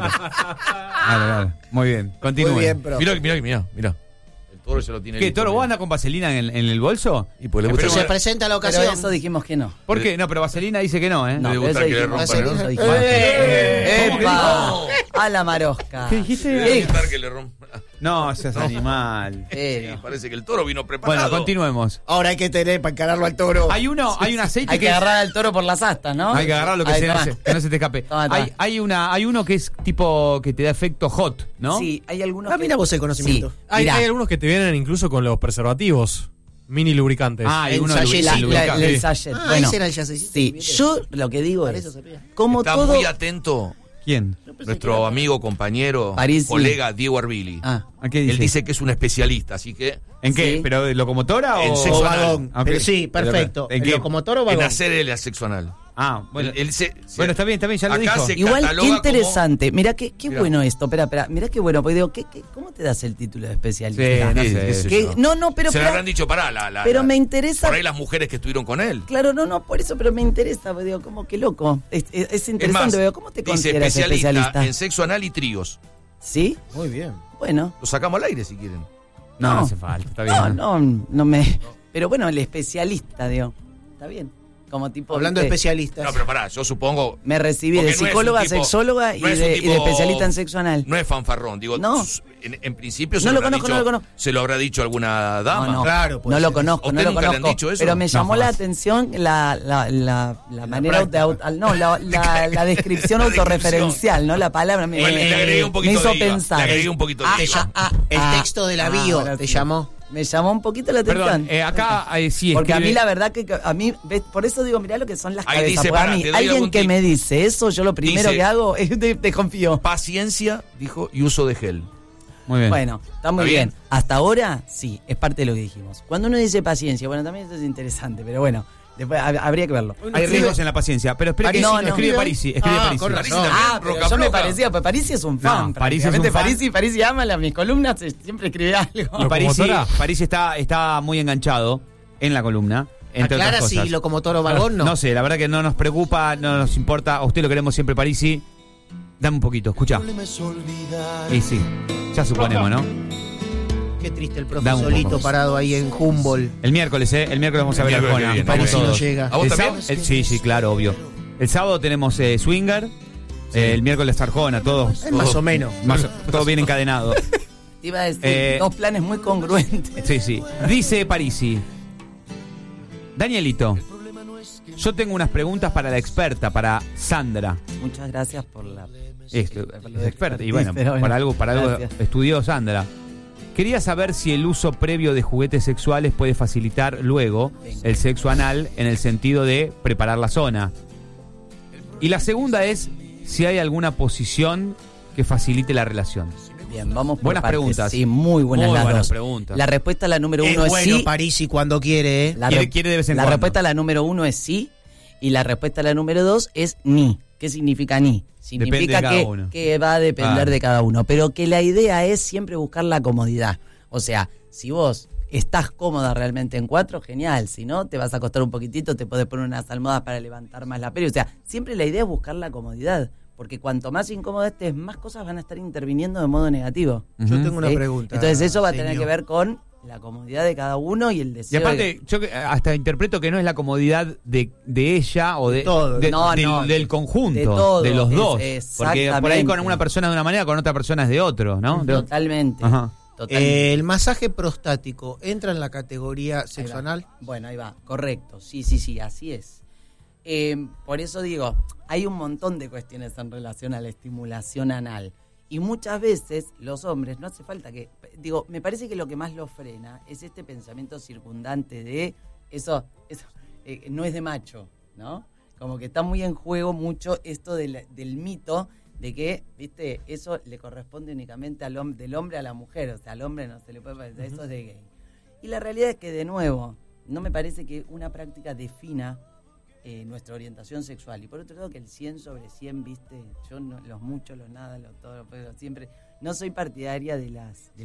Claro. Muy bien, continúe. Muy bien, pero. Mira. El toro ya lo tiene. ¿Qué, listo. Toro, vos andas con vaselina en el bolso? Y pues le gusta Si que- se presenta la Pero ocasión. eso dijimos que no. ¿Por qué? No, pero vaselina dice que no, ¿eh? No, le gusta pero que le eso rompan, dijimos. ¿no? Eso dijimos. ¿Cómo que ¡Epa! A la marosca. ¿Qué dijiste? Le va a gustar que le rompa. No, seas animal. Sí, parece que el toro vino preparado. Bueno, continuemos. Ahora hay que tener para encararlo al toro. Hay un aceite Hay que agarrar al toro por las astas, ¿no? Hay que agarrar lo que, Ahí que está. no se te escape. Toma. Hay uno que es tipo que te da efecto hot, ¿no? Sí, hay algunos. Ah, mira vos el conocimiento. Sí, Hay mirá. algunos que te vienen incluso con los preservativos. Mini lubricantes. Ah, hay El uno sachet, de sí, lubricante. el sachet. Ah, Bueno, ese era el yacecito. sí, Mire. yo lo que digo Para es, eso servía. como Está todo... muy atento ¿Quién? nuestro amigo, compañero, Parisi. colega Diego Arbili. Ah, ¿A qué dice? Él dice que es un especialista, así que ¿En qué? Sí. ¿Pero de locomotora En o sexo O anal. vagón. Ok. Pero sí, perfecto. ¿En qué? ¿Locomotor o en vagón? hacer el sexo anal. Ah, bueno. Él Bueno, está bien, ya lo acá dijo. se igual, qué cataloga interesante. Mirá qué Mirá. bueno esto. Espera. Mirá qué bueno. Porque digo, ¿cómo te das el título de especialista? Sí, no Sí, sé. qué sé Que- yo. no, pero... se le espera, habrán dicho, pero me interesa... por ahí las mujeres que estuvieron con él. Claro, no, por eso, pero me interesa. Porque digo, como que loco. Es interesante. Es más, Digo, ¿cómo te dice consideras especialista en sexo anal y tríos. ¿Sí? Muy bien. Bueno. Lo sacamos al aire si quieren. No No. hace falta, está bien. No me... Pero bueno, el especialista, digo. Está bien. Como tipo... Hablando de ¿viste? especialistas. No, pero pará, yo supongo. Me recibí Porque de no es un psicóloga, tipo- sexóloga y no es un de tipo- especialista en sexo anal. No es fanfarrón, digo. No. En principio No lo conozco, no lo conozco. ¿Se lo habrá dicho alguna dama? No, Claro, pues, no lo conozco, ¿A no usted lo nunca le han conozco. dicho eso? Pero me No, llamó la jamás. atención la manera la descripción autorreferencial, ¿no? La palabra me, Bueno, le agregué un poquito me hizo de IVA, pensar. le agregué un poquito de IVA. El texto de la bio ahora te sí. llamó. Me llamó un poquito la atención. Perdón, acá sí Porque a mí escribe- la verdad que a mí, por eso digo, mirá lo que son las Ahí cabezas. dice, Porque a pará, mí, te doy alguien algún que tip. me dice eso, yo lo primero Dice- que hago es te confío. Paciencia, dijo, y uso de gel. Muy bien. Bueno, está muy ¿Está bien. bien? Hasta ahora, sí, es parte de lo que dijimos. Cuando uno dice paciencia, bueno, también eso es interesante, pero bueno, después habría que verlo. Hay riesgos en la paciencia. Pero espera que No, no. escribe Parisi. Escribe Parisi. con Parisi razón. también, Pero roca yo me floja. parecía, pues Parisi es un fan. No, Parisi es un prácticamente. fan. Parisi ama mis columnas, siempre escribe algo. Y Parisi ¿Locomotora? está muy enganchado en la columna. Entre Aclara otras si cosas. locomotor o vagón, no. No sé, la verdad que no nos preocupa, no nos importa. A usted lo queremos siempre, Parisi. Dame un poquito, escucha. Y sí, ya suponemos, ¿no? Qué triste el profe Da un solito poco. parado ahí en Humboldt. El miércoles vamos a ver a miércoles Arjona. que viene, Vamos Parisi no todos. llega. ¿A vos El también? sábado- sí, claro, obvio. El sábado tenemos Swinger. El miércoles Arjona, todos. Más o menos. Todo bien encadenado. Te iba a decir, dos planes muy congruentes. Sí. Dice Parisi. Danielito, yo tengo unas preguntas para la experta, para Sandra. Muchas gracias por la... Es experta. Y bueno, Pero para algo gracias. estudió Sandra. Quería saber si el uso previo de juguetes sexuales puede facilitar luego el sexo anal en el sentido de preparar la zona. Y la segunda es si hay alguna posición que facilite la relación. Bien, vamos por Buenas partes. preguntas. Sí, muy buenas Muy las buenas dos. preguntas. La respuesta a la número Es uno es bueno sí. Parisi cuando quiere, ¿eh? La Quiere de vez en la cuando. respuesta a la número uno es sí. Y la respuesta a la número dos es ni. ¿Qué significa ni? Depende Significa de cada uno. que va a depender Claro. de cada uno. Pero que la idea es siempre buscar la comodidad. O sea, si vos estás cómoda realmente en cuatro, genial. Si no, te vas a costar un poquitito, te podés poner unas almohadas para levantar más la peli. O sea, siempre la idea es buscar la comodidad. Porque cuanto más incómoda estés, más cosas van a estar interviniendo de modo negativo. Yo tengo una ¿Sí? pregunta. Entonces eso va a tener señor. que ver con la comodidad de cada uno y el Y deseo. aparte, yo hasta interpreto que no es la comodidad de ella o de todo. No, del conjunto, de todo, de los dos. es- Porque por ahí exactamente. con una persona de una manera, con otra persona es de otro, ¿no? Totalmente. Ajá. Totalmente. El masaje prostático entra en la categoría sexo Ahí va. anal. Bueno, ahí va, correcto. Sí, así es. Por eso digo, hay un montón de cuestiones en relación a la estimulación anal. Y muchas veces los hombres, no hace falta que... Digo, me parece que lo que más los frena es este pensamiento circundante de eso no es de macho, ¿no? Como que está muy en juego mucho esto del mito de que, viste, eso le corresponde únicamente del hombre a la mujer. O sea, al hombre no se le puede parecer, eso es de gay. Y la realidad es que, de nuevo, no me parece que una práctica defina nuestra orientación sexual. Y por otro lado, que el 100 sobre 100, viste, yo no, los muchos, los nada, los todo, pero siempre no soy partidaria de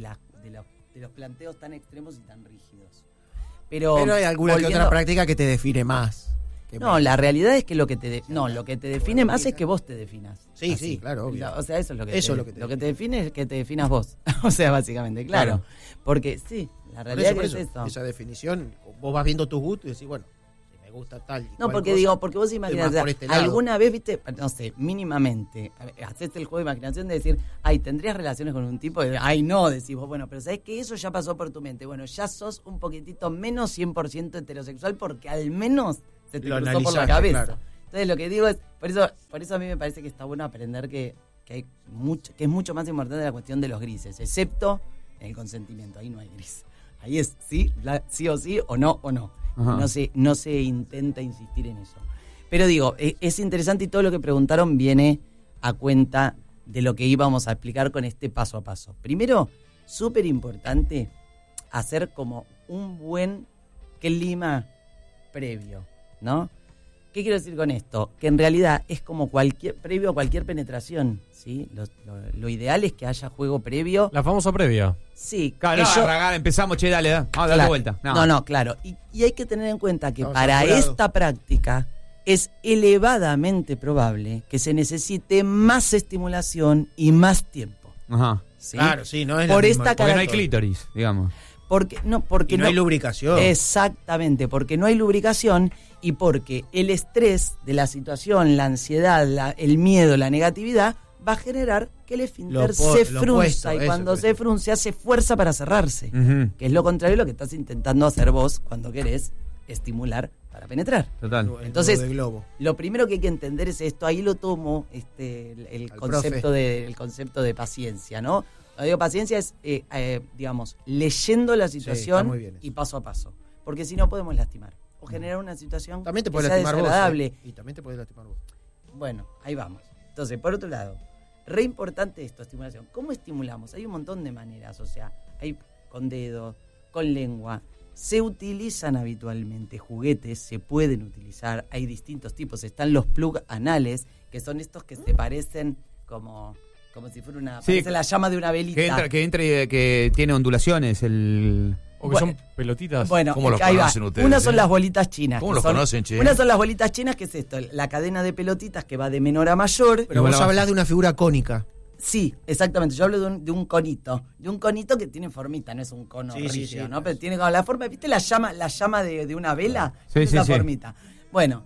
los planteos tan extremos y tan rígidos. Pero hay alguna que otra práctica que te define más. No, la realidad es que lo que te define más es que vos te definas. Sí, así. Sí, claro, obvio. O sea, eso es lo que te define es que te definas vos. O sea, básicamente, claro. Porque sí, la realidad es eso. Esa definición, vos vas viendo tus gustos y decís, bueno, si me gusta tal y no, porque porque vos imaginás, alguna vez viste, no sé, mínimamente, hacés el juego de imaginación de decir, ay, ¿tendrías relaciones con un tipo? Ay, no, decís vos, bueno, pero sabés que eso ya pasó por tu mente. Bueno, ya sos un poquitito menos 100% heterosexual porque al menos se te cruzó por la cabeza. Claro. Entonces lo que digo es, por eso a mí me parece que está bueno aprender que es mucho más importante la cuestión de los grises, excepto en el consentimiento. Ahí no hay gris. Ahí es sí o sí o no. No se intenta insistir en eso. Pero digo, es interesante y todo lo que preguntaron viene a cuenta de lo que íbamos a explicar con este paso a paso. Primero, súper importante hacer como un buen clima previo, ¿no? ¿Qué quiero decir con esto? Que en realidad es como previo a cualquier penetración, ¿sí? Lo ideal es que haya juego previo. La famosa previa. Sí. Claro, empezamos, che, dale, vamos a darle vuelta. No, claro. Y hay que tener en cuenta que para esta práctica es elevadamente probable que se necesite más estimulación y más tiempo. Ajá. ¿Sí? Claro, sí, no es por esta porque no hay clítoris, digamos. Porque no hay lubricación. Exactamente, porque no hay lubricación y porque el estrés de la situación, la ansiedad, el miedo, la negatividad, va a generar que el esfínter se frunza. Y cuando se frunce, hace fuerza para cerrarse. Que es lo contrario de lo que estás intentando hacer vos cuando querés estimular para penetrar. Total. Entonces, lo primero que hay que entender es esto. Ahí lo tomo el concepto de paciencia, ¿no? Cuando digo paciencia es, digamos, leyendo la situación y paso a paso. Porque si no podemos lastimar. O generar una situación también te que sea desagradable. Y también te puedes lastimar vos. Bueno, ahí vamos. Entonces, por otro lado, re importante esto, estimulación. ¿Cómo estimulamos? Hay un montón de maneras. O sea, hay con dedos, con lengua. Se utilizan habitualmente juguetes, se pueden utilizar. Hay distintos tipos. Están los plug anales, que son estos que se parecen como si fuera parece la llama de una velita. Que tiene ondulaciones, o que son pelotitas. Bueno, ¿cómo los conocen ustedes? Una son las bolitas chinas. ¿Cómo los conocen, che? Una son las bolitas chinas, que es esto, la cadena de pelotitas que va de menor a mayor. Pero vos hablás de una figura cónica. Sí, exactamente. Yo hablo de un conito. De un conito que tiene formita, no es un cono rígido, ¿no? Pero tiene como la forma, ¿viste la llama de una vela? Esa formita. Bueno.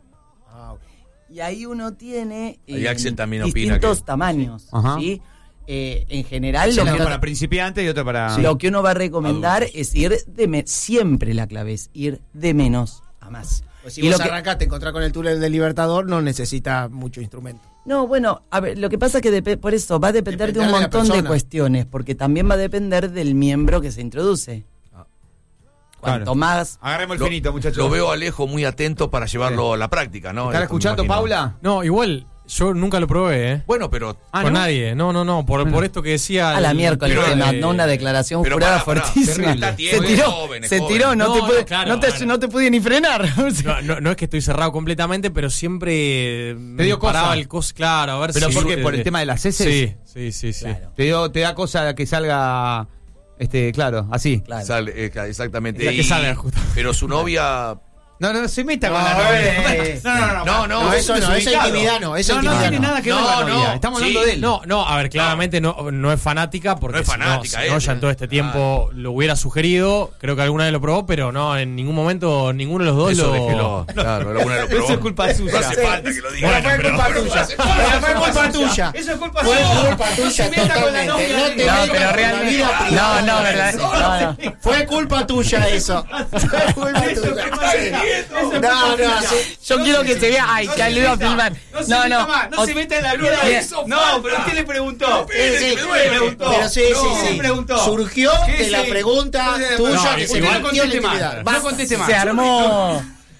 Y ahí uno tiene distintos tamaños, ¿sí? En general, para principiantes y otro para... Lo que uno va a recomendar es ir siempre la clave es ir de menos a más. Pues si vos arrancás, te encontrás con el túnel del Libertador, no necesita mucho instrumento. No, bueno, a ver, lo que pasa es que por eso va a depender de un montón de cuestiones, porque también va a depender del miembro que se introduce. Cuanto más... Agarremos el finito, muchachos. Lo veo a Alejo muy atento para llevarlo a la práctica, ¿no? ¿Estás escuchando, Paula? No, igual... Yo nunca lo probé, ¿eh? Bueno, pero... con nadie. No. Por esto que decía... A la miércoles te mandó una declaración jurada fuertísima. Se tiró, no te pude ni frenar. No es que estoy cerrado completamente, pero siempre te dio paraba cosa. el claro, a ver ¿pero por qué? ¿Por el tema de las heces? Sí. Claro. Te da cosa que salga... claro, así. Claro. Sale, exactamente. Que salga justo. Pero su novia... No se meta con la novia. No, eso no, esa intimidad no. No tiene nada que ver con la novia. Estamos hablando de él. No, a ver, claramente no es fanática, porque no es fanática, si no, ya en todo este tiempo lo hubiera sugerido. Creo que alguna vez lo probó, pero no, en ningún momento ninguno de los dos eso déjelo. Claro, alguna lo probó. Eso es culpa suya. No hace falta que lo diga. Fue culpa tuya. Eso es culpa tuya. Fue culpa tuya, totalmente. No te metas con la vida privada. No, fue culpa tuya eso. Fue culpa tuya. No, yo quiero que se vea. Ay, que lo iba a filmar. No se meta en la vida de eso. No, pero usted le preguntó. Pero sí. Surgió de la pregunta tuya que se no conteste más. Se armó.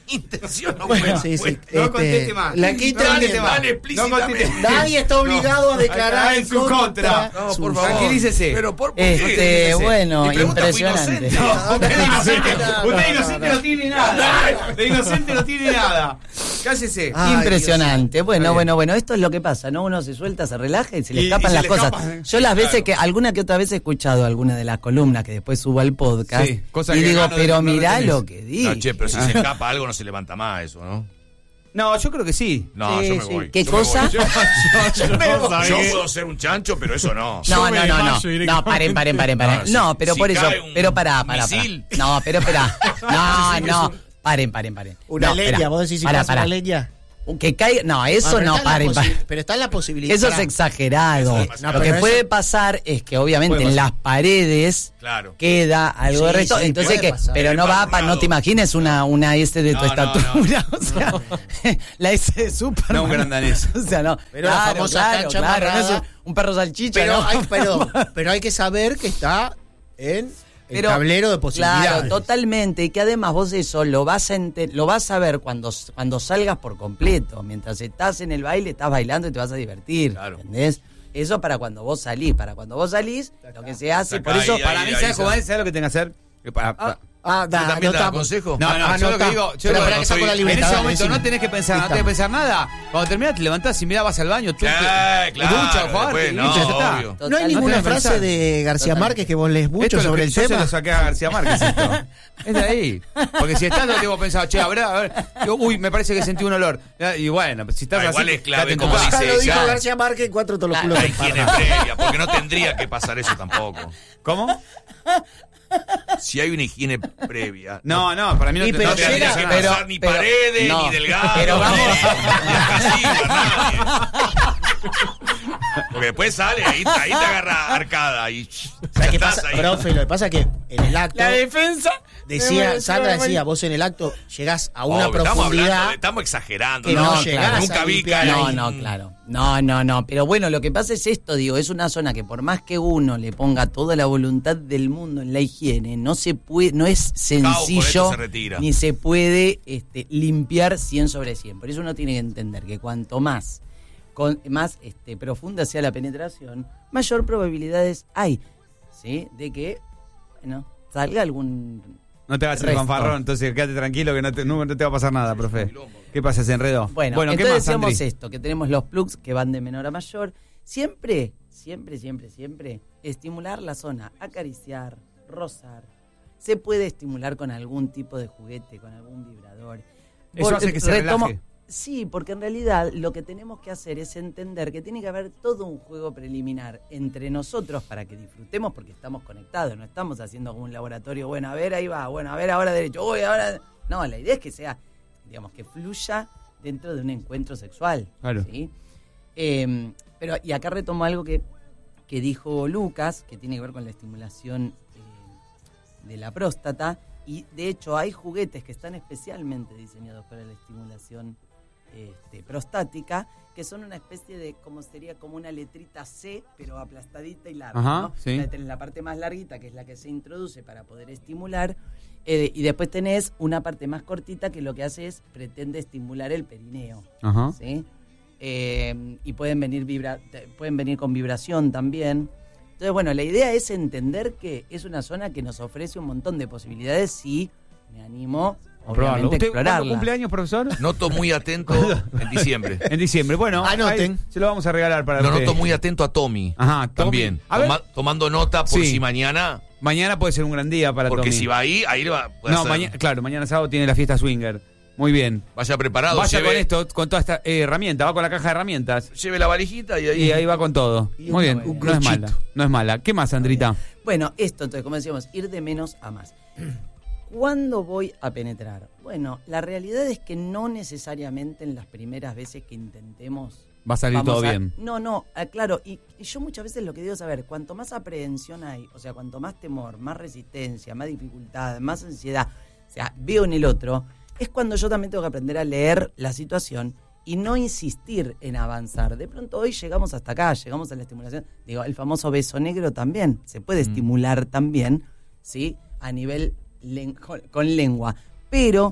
intención no Bueno, fue. sí. No conteste más. La quinta enmienda. Explícitamente. Nadie está obligado a declarar en su contra. No, por favor. Tranquilícese. Pero ¿por qué? Bueno, Mi pregunta fue impresionante. inocente. Usted inocente no tiene nada. De inocente no tiene nada. Cállese. Ay, Impresionante. Está Bueno, esto es lo que pasa, ¿no? Uno se suelta, se relaja y se le Y escapan se las le cosas. escapan. Yo las veces que, alguna que otra vez he escuchado alguna de las columnas que después subo al podcast Sí, cosa y que digo, acá no- pero no mirá retenés. lo que di. No, che, pero si se escapa algo no se levanta más eso, ¿no? No, yo creo que sí. No, Sí, yo me sí. voy. ¿Qué Yo me cosa? voy. ¿sabes Yo qué? puedo ser un chancho, pero eso no. No, me desmayo directamente. No, paren. No, No, pero si por eso, cae un pero pará. misil. No, pero espera. No. Paren. Una No, leña, espera. vos decís si Pará, pasa pará. una leña. Que caiga. No, eso no, paren. Pero está la posibilidad. Eso es Pará. exagerado. Eso es Lo demasiado. que No, pero puede eso- pasar es que obviamente Puede en pasar. las paredes Claro. queda algo de Sí, resto. sí, Entonces puede que, pasar. pero no va Embarrado. no te imagines una S de tu No, no, estatura. O sea, la S de Superman. No, un gran danés. O sea, no. Pero la famosa cancha no es amarrada. un perro salchicha. Pero, ¿no? pero hay que saber que está en el Pero, tablero de posibilidades. Claro, totalmente. Y que además vos eso lo vas a ver cuando salgas por completo. Mientras estás en el baile, estás bailando y te vas a divertir. Claro. ¿Entendés? Eso para cuando vos salís. Para cuando vos salís, lo que se hace. Acá, Por eso, ahí, Para ahí, mí, ahí, ¿sabes cómo ahí. es? ¿Sabes lo que tengo que hacer? Ah, ¿Tú también das consejo? No, yo lo que digo, yo Pero lo- para que saco la en libertad. ese momento no tenés que pensar, no tenés que pensar nada. Cuando terminás te levantás y mirá, vas al baño, tú Claro, te duchas, después, y no, ya está. obvio. No hay ninguna tenés que frase pensar. de García Márquez que vos lees mucho Esto es lo sobre que el yo se tema. lo saqué a García Márquez esto. Es de ahí. Porque si estás, no tengo pensado, che, a ver, uy, me parece que sentí un olor. Y bueno, si estás Igual así, es clave, quédate en tu como casa. Ya lo dice, dijo ya. García Márquez, 4 toloculos La en higiene parra. previa, porque no tendría que pasar eso tampoco. ¿Cómo? Si hay una higiene previa. No, para mí no Y te pero no No tendría llega- que pero- pasar ni pero- Paredes, no, ni Delgado, pero vamos- ni Casillas, nadie. Porque después sale, ahí te agarra arcada y O sea, ya ¿qué estás pasa, ahí. profe? Lo que pasa es que en el acto, defensa. Sandra decía, vos en el acto llegás a una Obvio, profundidad. estamos exagerando. que no ¿no? llegás Nunca a vi limpiar que ahí. No, claro. No. Pero bueno, lo que pasa es esto, digo, es una zona que por más que uno le ponga toda la voluntad del mundo en la higiene, no se puede, no es con sencillo, esto se retira. ni se puede limpiar 100 sobre 100. Por eso uno tiene que entender que cuanto más profunda sea la penetración, mayor probabilidades hay, ¿sí? De que, bueno, salga algún... No te hagas el resto. fanfarrón, entonces quédate tranquilo que no te va a pasar nada, profe. ¿Qué pasa? ¿Se enredó? Bueno, ¿qué entonces más, decíamos Sandri? esto, que tenemos los plugs que van de menor a mayor. Siempre, estimular la zona, acariciar, rozar. Se puede estimular con algún tipo de juguete, con algún vibrador. Eso hace que se relaje. Sí, porque en realidad lo que tenemos que hacer es entender que tiene que haber todo un juego preliminar entre nosotros para que disfrutemos porque estamos conectados, no estamos haciendo como un laboratorio, bueno, a ver, ahí va, bueno, a ver, ahora derecho, uy, ahora... No, la idea es que sea, digamos, que fluya dentro de un encuentro sexual. Claro. ¿Sí? Pero, y acá retomo algo que dijo Lucas, que tiene que ver con la estimulación de la próstata, y de hecho hay juguetes que están especialmente diseñados para la estimulación prostática, que son una especie de, como sería como una letrita C, pero aplastadita y larga. Ajá, ¿no? sí. Tenés la parte más larguita, que es la que se introduce para poder estimular, y después tenés una parte más cortita que lo que hace es, pretende estimular el perineo. Ajá. ¿Sí? Y pueden venir con vibración también. Entonces, bueno, la idea es entender que es una zona que nos ofrece un montón de posibilidades si me animo A probarlo. obviamente, a ¿Usted cuándo explorarla. cumpleaños, profesor? Noto muy atento en diciembre. En diciembre. Bueno, Anoten. ahí se lo vamos a regalar para Lo usted. noto muy atento a Tommy. Ajá, Tommy. También. A ver. Tomando nota por Sí. si mañana. Mañana puede ser un gran día para Porque Tommy. si va ahí le va. puede No, hacer- claro, mañana sábado tiene la fiesta swinger. Muy bien. Vaya preparado. Vaya lleve, con esto, con toda esta herramienta, va con la caja de herramientas. Lleve la valijita y ahí. Y ahí va con todo. Y Muy bien, un no es cruchito. mala. No es mala. ¿Qué más, Sandrita? Bueno, esto, entonces, como decíamos, ir de menos a más. ¿Cuándo voy a penetrar? Bueno, la realidad es que no necesariamente en las primeras veces que intentemos... Va a salir vamos todo a- bien. No, claro, y yo muchas veces lo que digo es, a ver, cuanto más aprehensión hay, o sea, cuanto más temor, más resistencia, más dificultad, más ansiedad, o sea, veo en el otro, es cuando yo también tengo que aprender a leer la situación y no insistir en avanzar. De pronto hoy llegamos hasta acá, llegamos a la estimulación, digo, el famoso beso negro también, se puede estimular también, ¿sí? A nivel con lengua, pero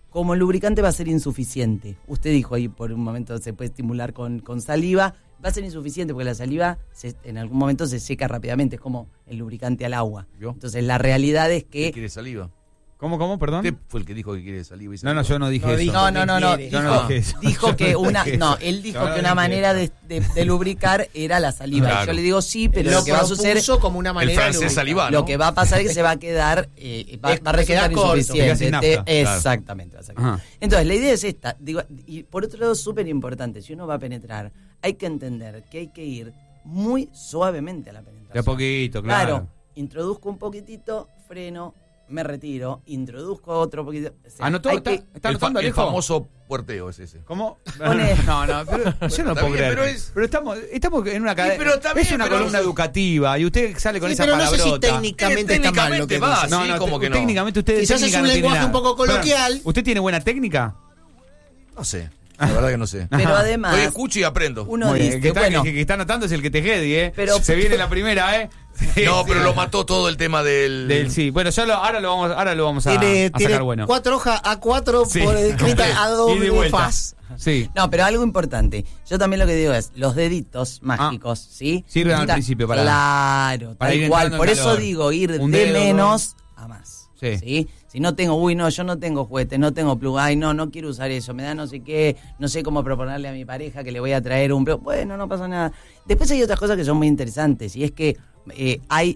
como lubricante va a ser insuficiente. Usted dijo ahí por un momento se puede estimular con saliva, va a ser insuficiente porque la saliva en algún momento se seca rápidamente, es como el lubricante al agua. ¿Vio? Entonces la realidad es que... ¿Qué quiere saliva? ¿Cómo? Perdón. Usted fue el que dijo que quiere saliva. No, yo no dije eso. No. Dijo que una... No, él dijo que una manera de lubricar era la saliva. Claro. Yo le digo sí, pero lo que va a suceder... como una manera el francés saliva, ¿no? Lo que va a pasar es que se va a quedar... va a resultar insuficiente. Exactamente. Entonces, la idea es esta. Digo, y por otro lado, súper importante, si uno va a penetrar, hay que entender que hay que ir muy suavemente a la penetración. De a poquito, claro. Introduzco un poquitito, freno, me retiro, introduzco otro poquito. O sea, ¿Anotó? ¿Está anotando, el Alejo? famoso puerteo es ese. ¿Cómo? Pone- No, pero yo no puedo creer. Pero estamos en una cadena. pero está bien, es una pero columna no sé. educativa y usted sale con esa pero no sé palabrota. si técnicamente está mal lo que va, dice. sí, como que no. Técnicamente usted Quizás es un lenguaje un poco coloquial. ¿Usted tiene buena técnica? No sé, la verdad que no sé. Pero además, Hoy escucho y aprendo. uno Muy bien, dice, el que está, bueno, el que está anotando es el que te jedi, ¿eh? Pero- se viene la primera, ¿eh? No, pero lo mató todo el tema del... Sí, bueno, ahora lo vamos a Tiene sacar bueno. 4 hojas A4 Sí. por escrita a Y de doble vuelta. faz. Sí. no, pero algo importante. Yo también lo que digo es, los deditos mágicos, ¿sí? Sirven al principio para- Claro, para ir tal cual. entrando Por en eso calor. digo, ir Un de dedo, menos a más. Sí. ¿Sí? Si no tengo, yo no tengo juguete, no tengo plug, no quiero usar eso, me da no sé qué, no sé cómo proponerle a mi pareja que le voy a traer un plug. Bueno, no pasa nada. Después hay otras cosas que son muy interesantes, y es que hay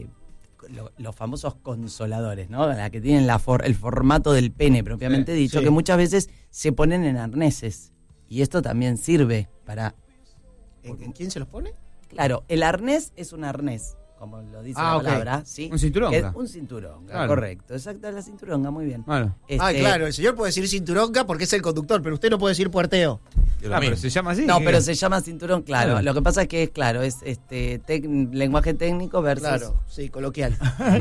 los famosos consoladores, ¿no? La que tienen el formato del pene propiamente dicho, sí. que muchas veces se ponen en arneses. Y esto también sirve para... ¿En quién se los pone? Claro, el arnés es un arnés, como lo dice la ok. palabra, ¿sí? Un cinturonga. Que es un cinturonga, Claro. correcto. Exacto, la cinturonga, muy bien. Bueno. Claro, el señor puede decir cinturonga porque es el conductor, pero usted no puede decir puerteo. Pero se llama así. No, ¿qué? pero se llama cinturón, claro. Claro. Lo que pasa es que es lenguaje técnico versus... Claro, sí, coloquial.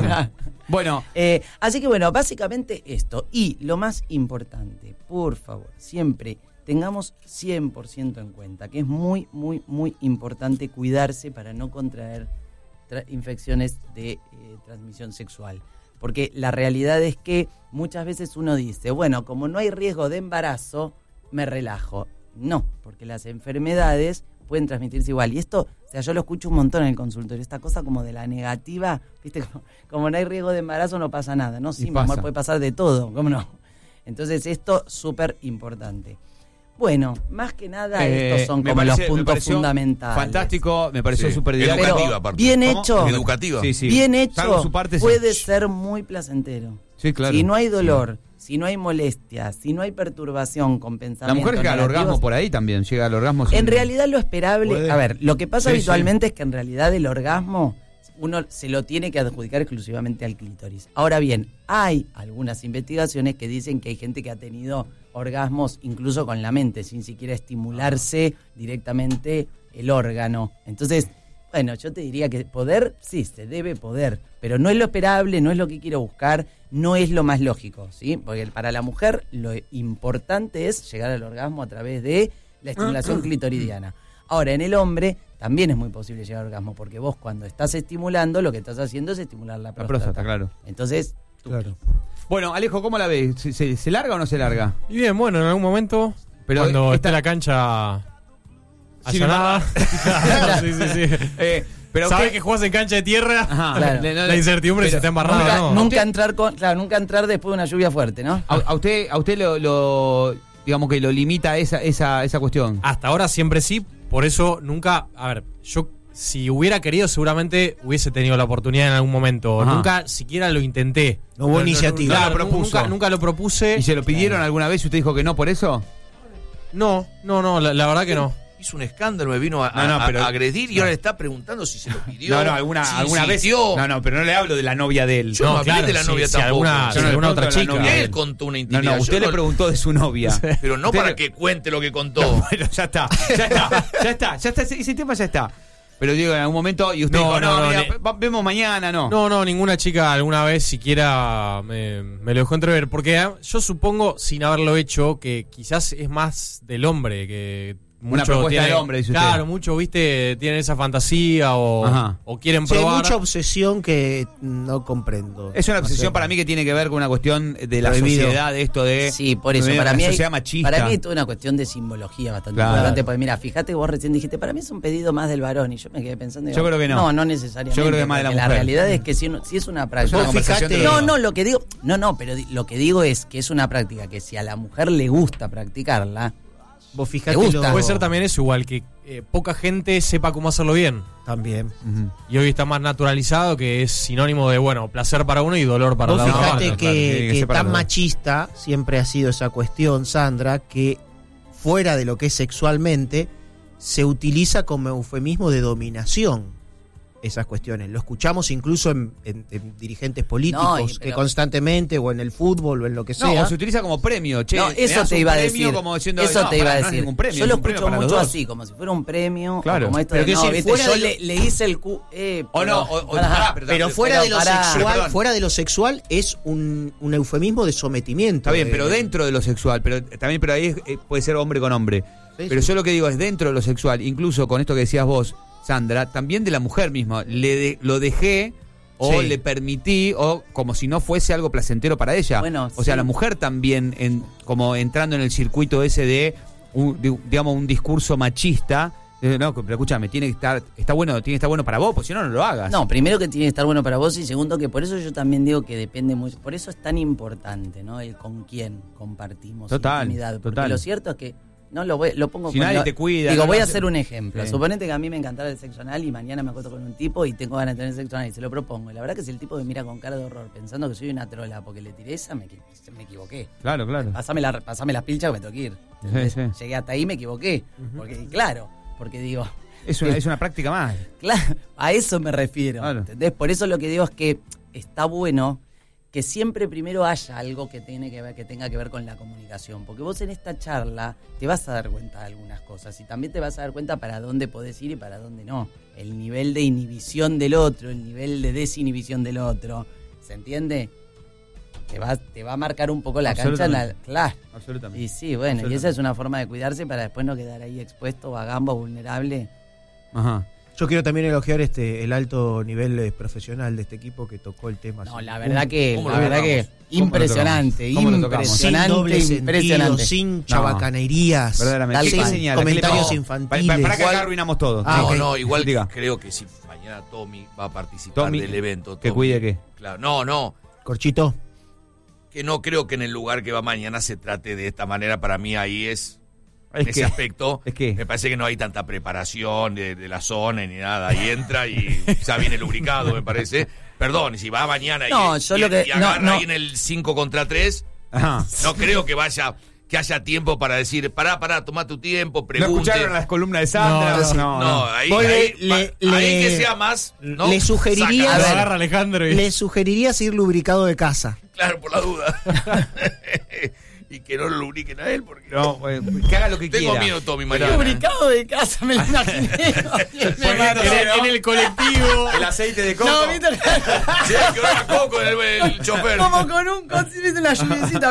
Bueno, Así que bueno, básicamente esto. Y lo más importante, por favor, siempre tengamos 100% en cuenta que es muy, muy, muy importante cuidarse para no contraer infecciones de transmisión sexual. Porque la realidad es que muchas veces uno dice, bueno, como no hay riesgo de embarazo, me relajo. No, porque las enfermedades pueden transmitirse igual. Y esto, o sea, yo lo escucho un montón en el consultorio, esta cosa como de la negativa, ¿viste? Como no hay riesgo de embarazo, no pasa nada. No, sí, mi amor, puede pasar de todo, ¿cómo no? Entonces, esto súper importante. Bueno, más que nada, estos son como los puntos fundamentales. Fantástico, me pareció súper didáctico. Educativa, Pero aparte. bien ¿Cómo? hecho, Educativa. Sí. bien hecho, Salvo su parte, sí. puede ser muy placentero. Sí, claro. Si no hay dolor, si no hay molestia, si no hay perturbación con La pensamientos mujer llega al negativos, orgasmo por ahí también, llega al orgasmo. en realidad lo esperable, Puede. a ver, lo que pasa Sí, habitualmente es que en realidad el orgasmo uno se lo tiene que adjudicar exclusivamente al clítoris. Ahora bien, hay algunas investigaciones que dicen que hay gente que ha tenido orgasmos incluso con la mente, sin siquiera estimularse directamente el órgano. Entonces, bueno, yo te diría que poder, sí, se debe poder, pero no es lo esperable, no es lo que quiero buscar, no es lo más lógico, ¿sí? Porque para la mujer lo importante es llegar al orgasmo a través de la estimulación clitoridiana. Ahora, en el hombre también es muy posible llegar al orgasmo, porque vos cuando estás estimulando, lo que estás haciendo es estimular la próstata. próstata, claro. Entonces, Claro. Bueno, Alejo, ¿cómo la ves? ¿Se larga o no se larga? Y bien, bueno, en algún momento, Pero cuando esta- esté la cancha Sin allanada, claro, sí. Pero Sabes usted- que jugás en cancha de tierra, Ajá, Claro. la incertidumbre si está embarrada nunca, o no. nunca entrar después de una lluvia fuerte, ¿no? A usted lo digamos que lo limita esa cuestión. Hasta ahora siempre sí, por eso nunca, a ver, yo si hubiera querido seguramente hubiese tenido la oportunidad en algún momento. Ajá. Nunca siquiera lo intenté. No hubo iniciativa. Claro, No lo propuso. nunca lo propuse. ¿Y se lo pidieron alguna vez y usted dijo que no por eso? No, la verdad que no. Hizo un escándalo, me vino pero- a agredir y ahora le está preguntando si se lo pidió. No, alguna vez. insistió. No, pero no le hablo de la novia de él. Yo no hablé de la novia tampoco. Alguna, Yo no le alguna otra pregunto a la chica. novia. Él contó una No, intimidad. usted Yo le no- preguntó de su novia. Pero no Usted para le- que cuente lo que contó. No, bueno, ya está, ese tema ya está. Pero digo, en algún momento, y usted No, dijo, no, mira, no, vemos mañana, no. No, ninguna chica alguna vez siquiera me lo dejó entrever. Porque yo supongo, sin haberlo hecho, que quizás es más del hombre que Una propuesta del hombre, dice usted. Claro, muchos, viste, tienen esa fantasía o quieren probar. Hay mucha obsesión que no comprendo. Es una obsesión para mí que tiene que ver con una cuestión de la sociedad, de esto de... Sí, por eso, para mí sociedad machista. Para mí es toda una cuestión de simbología bastante importante, porque mira, fíjate, vos recién dijiste, para mí es un pedido más del varón, y yo me quedé pensando... Yo creo que no. No necesariamente. Yo creo que es más de la mujer. La realidad es que si es una práctica... lo que digo... No, pero lo que digo es que es una práctica que si a la mujer le gusta practicarla... Vos fijate, puede ser también eso, igual que poca gente sepa cómo hacerlo bien. También. Y hoy está más naturalizado, que es sinónimo de, bueno, placer para uno y dolor para la otra. Fíjate que tan machista siempre ha sido esa cuestión, Sandra, que fuera de lo que es sexualmente, se utiliza como eufemismo de dominación esas cuestiones. Lo escuchamos incluso en dirigentes políticos que constantemente, o en el fútbol, o en lo que sea. No, se utiliza como premio, che. No, eso te iba a decir. Como diciendo, eso te iba a decir. Premio, yo lo escucho mucho así, como si fuera un premio. Claro. Como esto pero de, no, ¿viste? Yo le hice el pero fuera de lo sexual, fuera de lo sexual es un eufemismo de sometimiento. Está bien, pero dentro de lo sexual, pero ahí puede ser hombre con hombre. Sí, pero yo lo que digo es dentro de lo sexual, incluso con esto que decías vos, Sandra, también de la mujer misma. Lo dejé o le permití, o como si no fuese algo placentero para ella. Bueno, o sea, la mujer también, como entrando en el circuito ese de un discurso machista. No, pero escúchame, tiene que estar bueno para vos, porque si no, no lo hagas. No, primero que tiene que estar bueno para vos, y segundo que por eso yo también digo que depende mucho. Por eso es tan importante, ¿no? El con quién compartimos intimidad. Porque lo cierto es que no lo pongo si nadie te cuida. Digo, voy a hacer un ejemplo. Sí. Suponete que a mí me encantara el sexo anal y mañana me acuesto con un tipo y tengo ganas de tener sexo anal y se lo propongo. Y la verdad que si el tipo me mira con cara de horror pensando que soy una trola porque le tiré esa, me equivoqué. Claro. Pásame las pilchas que me tengo que ir. Sí. Llegué hasta ahí, me equivoqué. Porque digo... Es una práctica más. Claro, a eso me refiero. Claro. ¿Entendés? Por eso lo que digo es que está bueno que siempre primero haya algo que tenga que ver con la comunicación, porque vos en esta charla te vas a dar cuenta de algunas cosas y también te vas a dar cuenta para dónde podés ir y para dónde no, el nivel de inhibición del otro, el nivel de desinhibición del otro, ¿se entiende? Te va a marcar un poco la cancha, claro. Absolutamente. Y sí, bueno, y esa es una forma de cuidarse para después no quedar ahí expuesto, vagando, vulnerable. Ajá. Yo quiero también elogiar el alto nivel profesional de este equipo que tocó el tema. No, la verdad que impresionante, impresionante. Sin chabacanerías, sin comentarios infantiles. Para que acá arruinamos todo. Igual creo que si mañana Tommy va a participar del evento. ¿Que cuide qué? Claro, no. Corchito. Que no creo que en el lugar que va mañana se trate de esta manera. Para mí ahí en ese aspecto, me parece que no hay tanta preparación de la zona ni nada. Ahí entra y ya viene lubricado, me parece. Perdón, si va mañana y agarra ahí en el 5 contra 3, no creo que haya tiempo para decir, pará, toma tu tiempo, pregunte. ¿No escucharon las columnas de Sandra? No, ahí que sea más. ¿no? Le sugeriría. Agarra Alejandro le sugerirías ir lubricado de casa. Claro, por la duda. Y que no lo lubriquen a él, porque que haga lo que quiera. Tengo miedo, Tommy, mañana. Lubricado de casa, me lo imaginé. En el colectivo. El aceite de coco. No, ¿viste? Sí, que olor a coco el chofer. Como con un cosito, una lluviecita.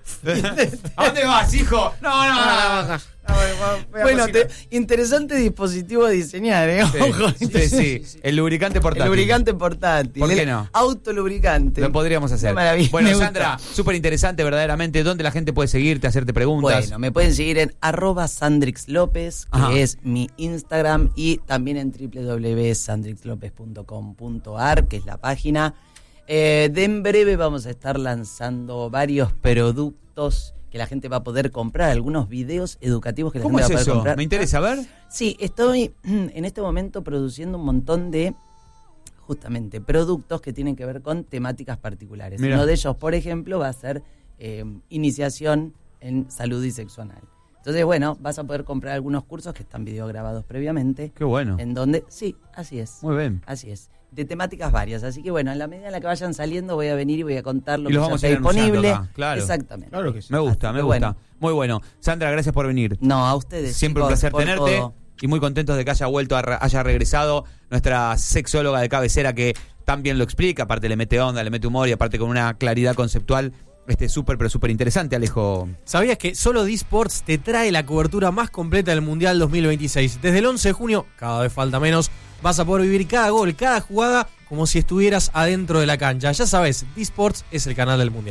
¿A dónde vas, hijo? No. Bueno, interesante dispositivo a diseñar, Ojo. Sí. El lubricante portátil. El lubricante portátil. ¿Por qué no? Autolubricante. Lo podríamos hacer. Bueno, Sandra, súper interesante verdaderamente. ¿Dónde la gente puede seguirte, hacerte preguntas? Bueno, me pueden seguir en @sandrixlopez, que es mi Instagram, y también en www.sandrixlopez.com.ar, que es la página. En breve vamos a estar lanzando varios productos que la gente va a poder comprar, algunos videos educativos que la gente va a poder comprar. Me interesa, a ver. Sí, estoy en este momento produciendo un montón de, justamente, productos que tienen que ver con temáticas particulares. Mirá. Uno de ellos, por ejemplo, va a ser iniciación en salud y sexo anal. Entonces, bueno, vas a poder comprar algunos cursos que están videograbados previamente. Qué bueno. En donde, sí, así es. Muy bien. Así es. De temáticas varias, así que bueno, en la medida en la que vayan saliendo voy a venir y voy a contar lo y que vamos ya está disponible. Acá, claro. Exactamente. Claro que sí. Me gusta. Bueno. Muy bueno. Sandra, gracias por venir. No, a ustedes. Siempre chicos, un placer por tenerte todo. y muy contentos de que haya vuelto, haya regresado nuestra sexóloga de cabecera que tan bien lo explica, aparte le mete onda, le mete humor y aparte con una claridad conceptual Súper interesante, Alejo. ¿Sabías que solo D-Sports te trae la cobertura más completa del Mundial 2026? Desde el 11 de junio, cada vez falta menos, vas a poder vivir cada gol, cada jugada, como si estuvieras adentro de la cancha. Ya sabes, D-Sports es el canal del Mundial.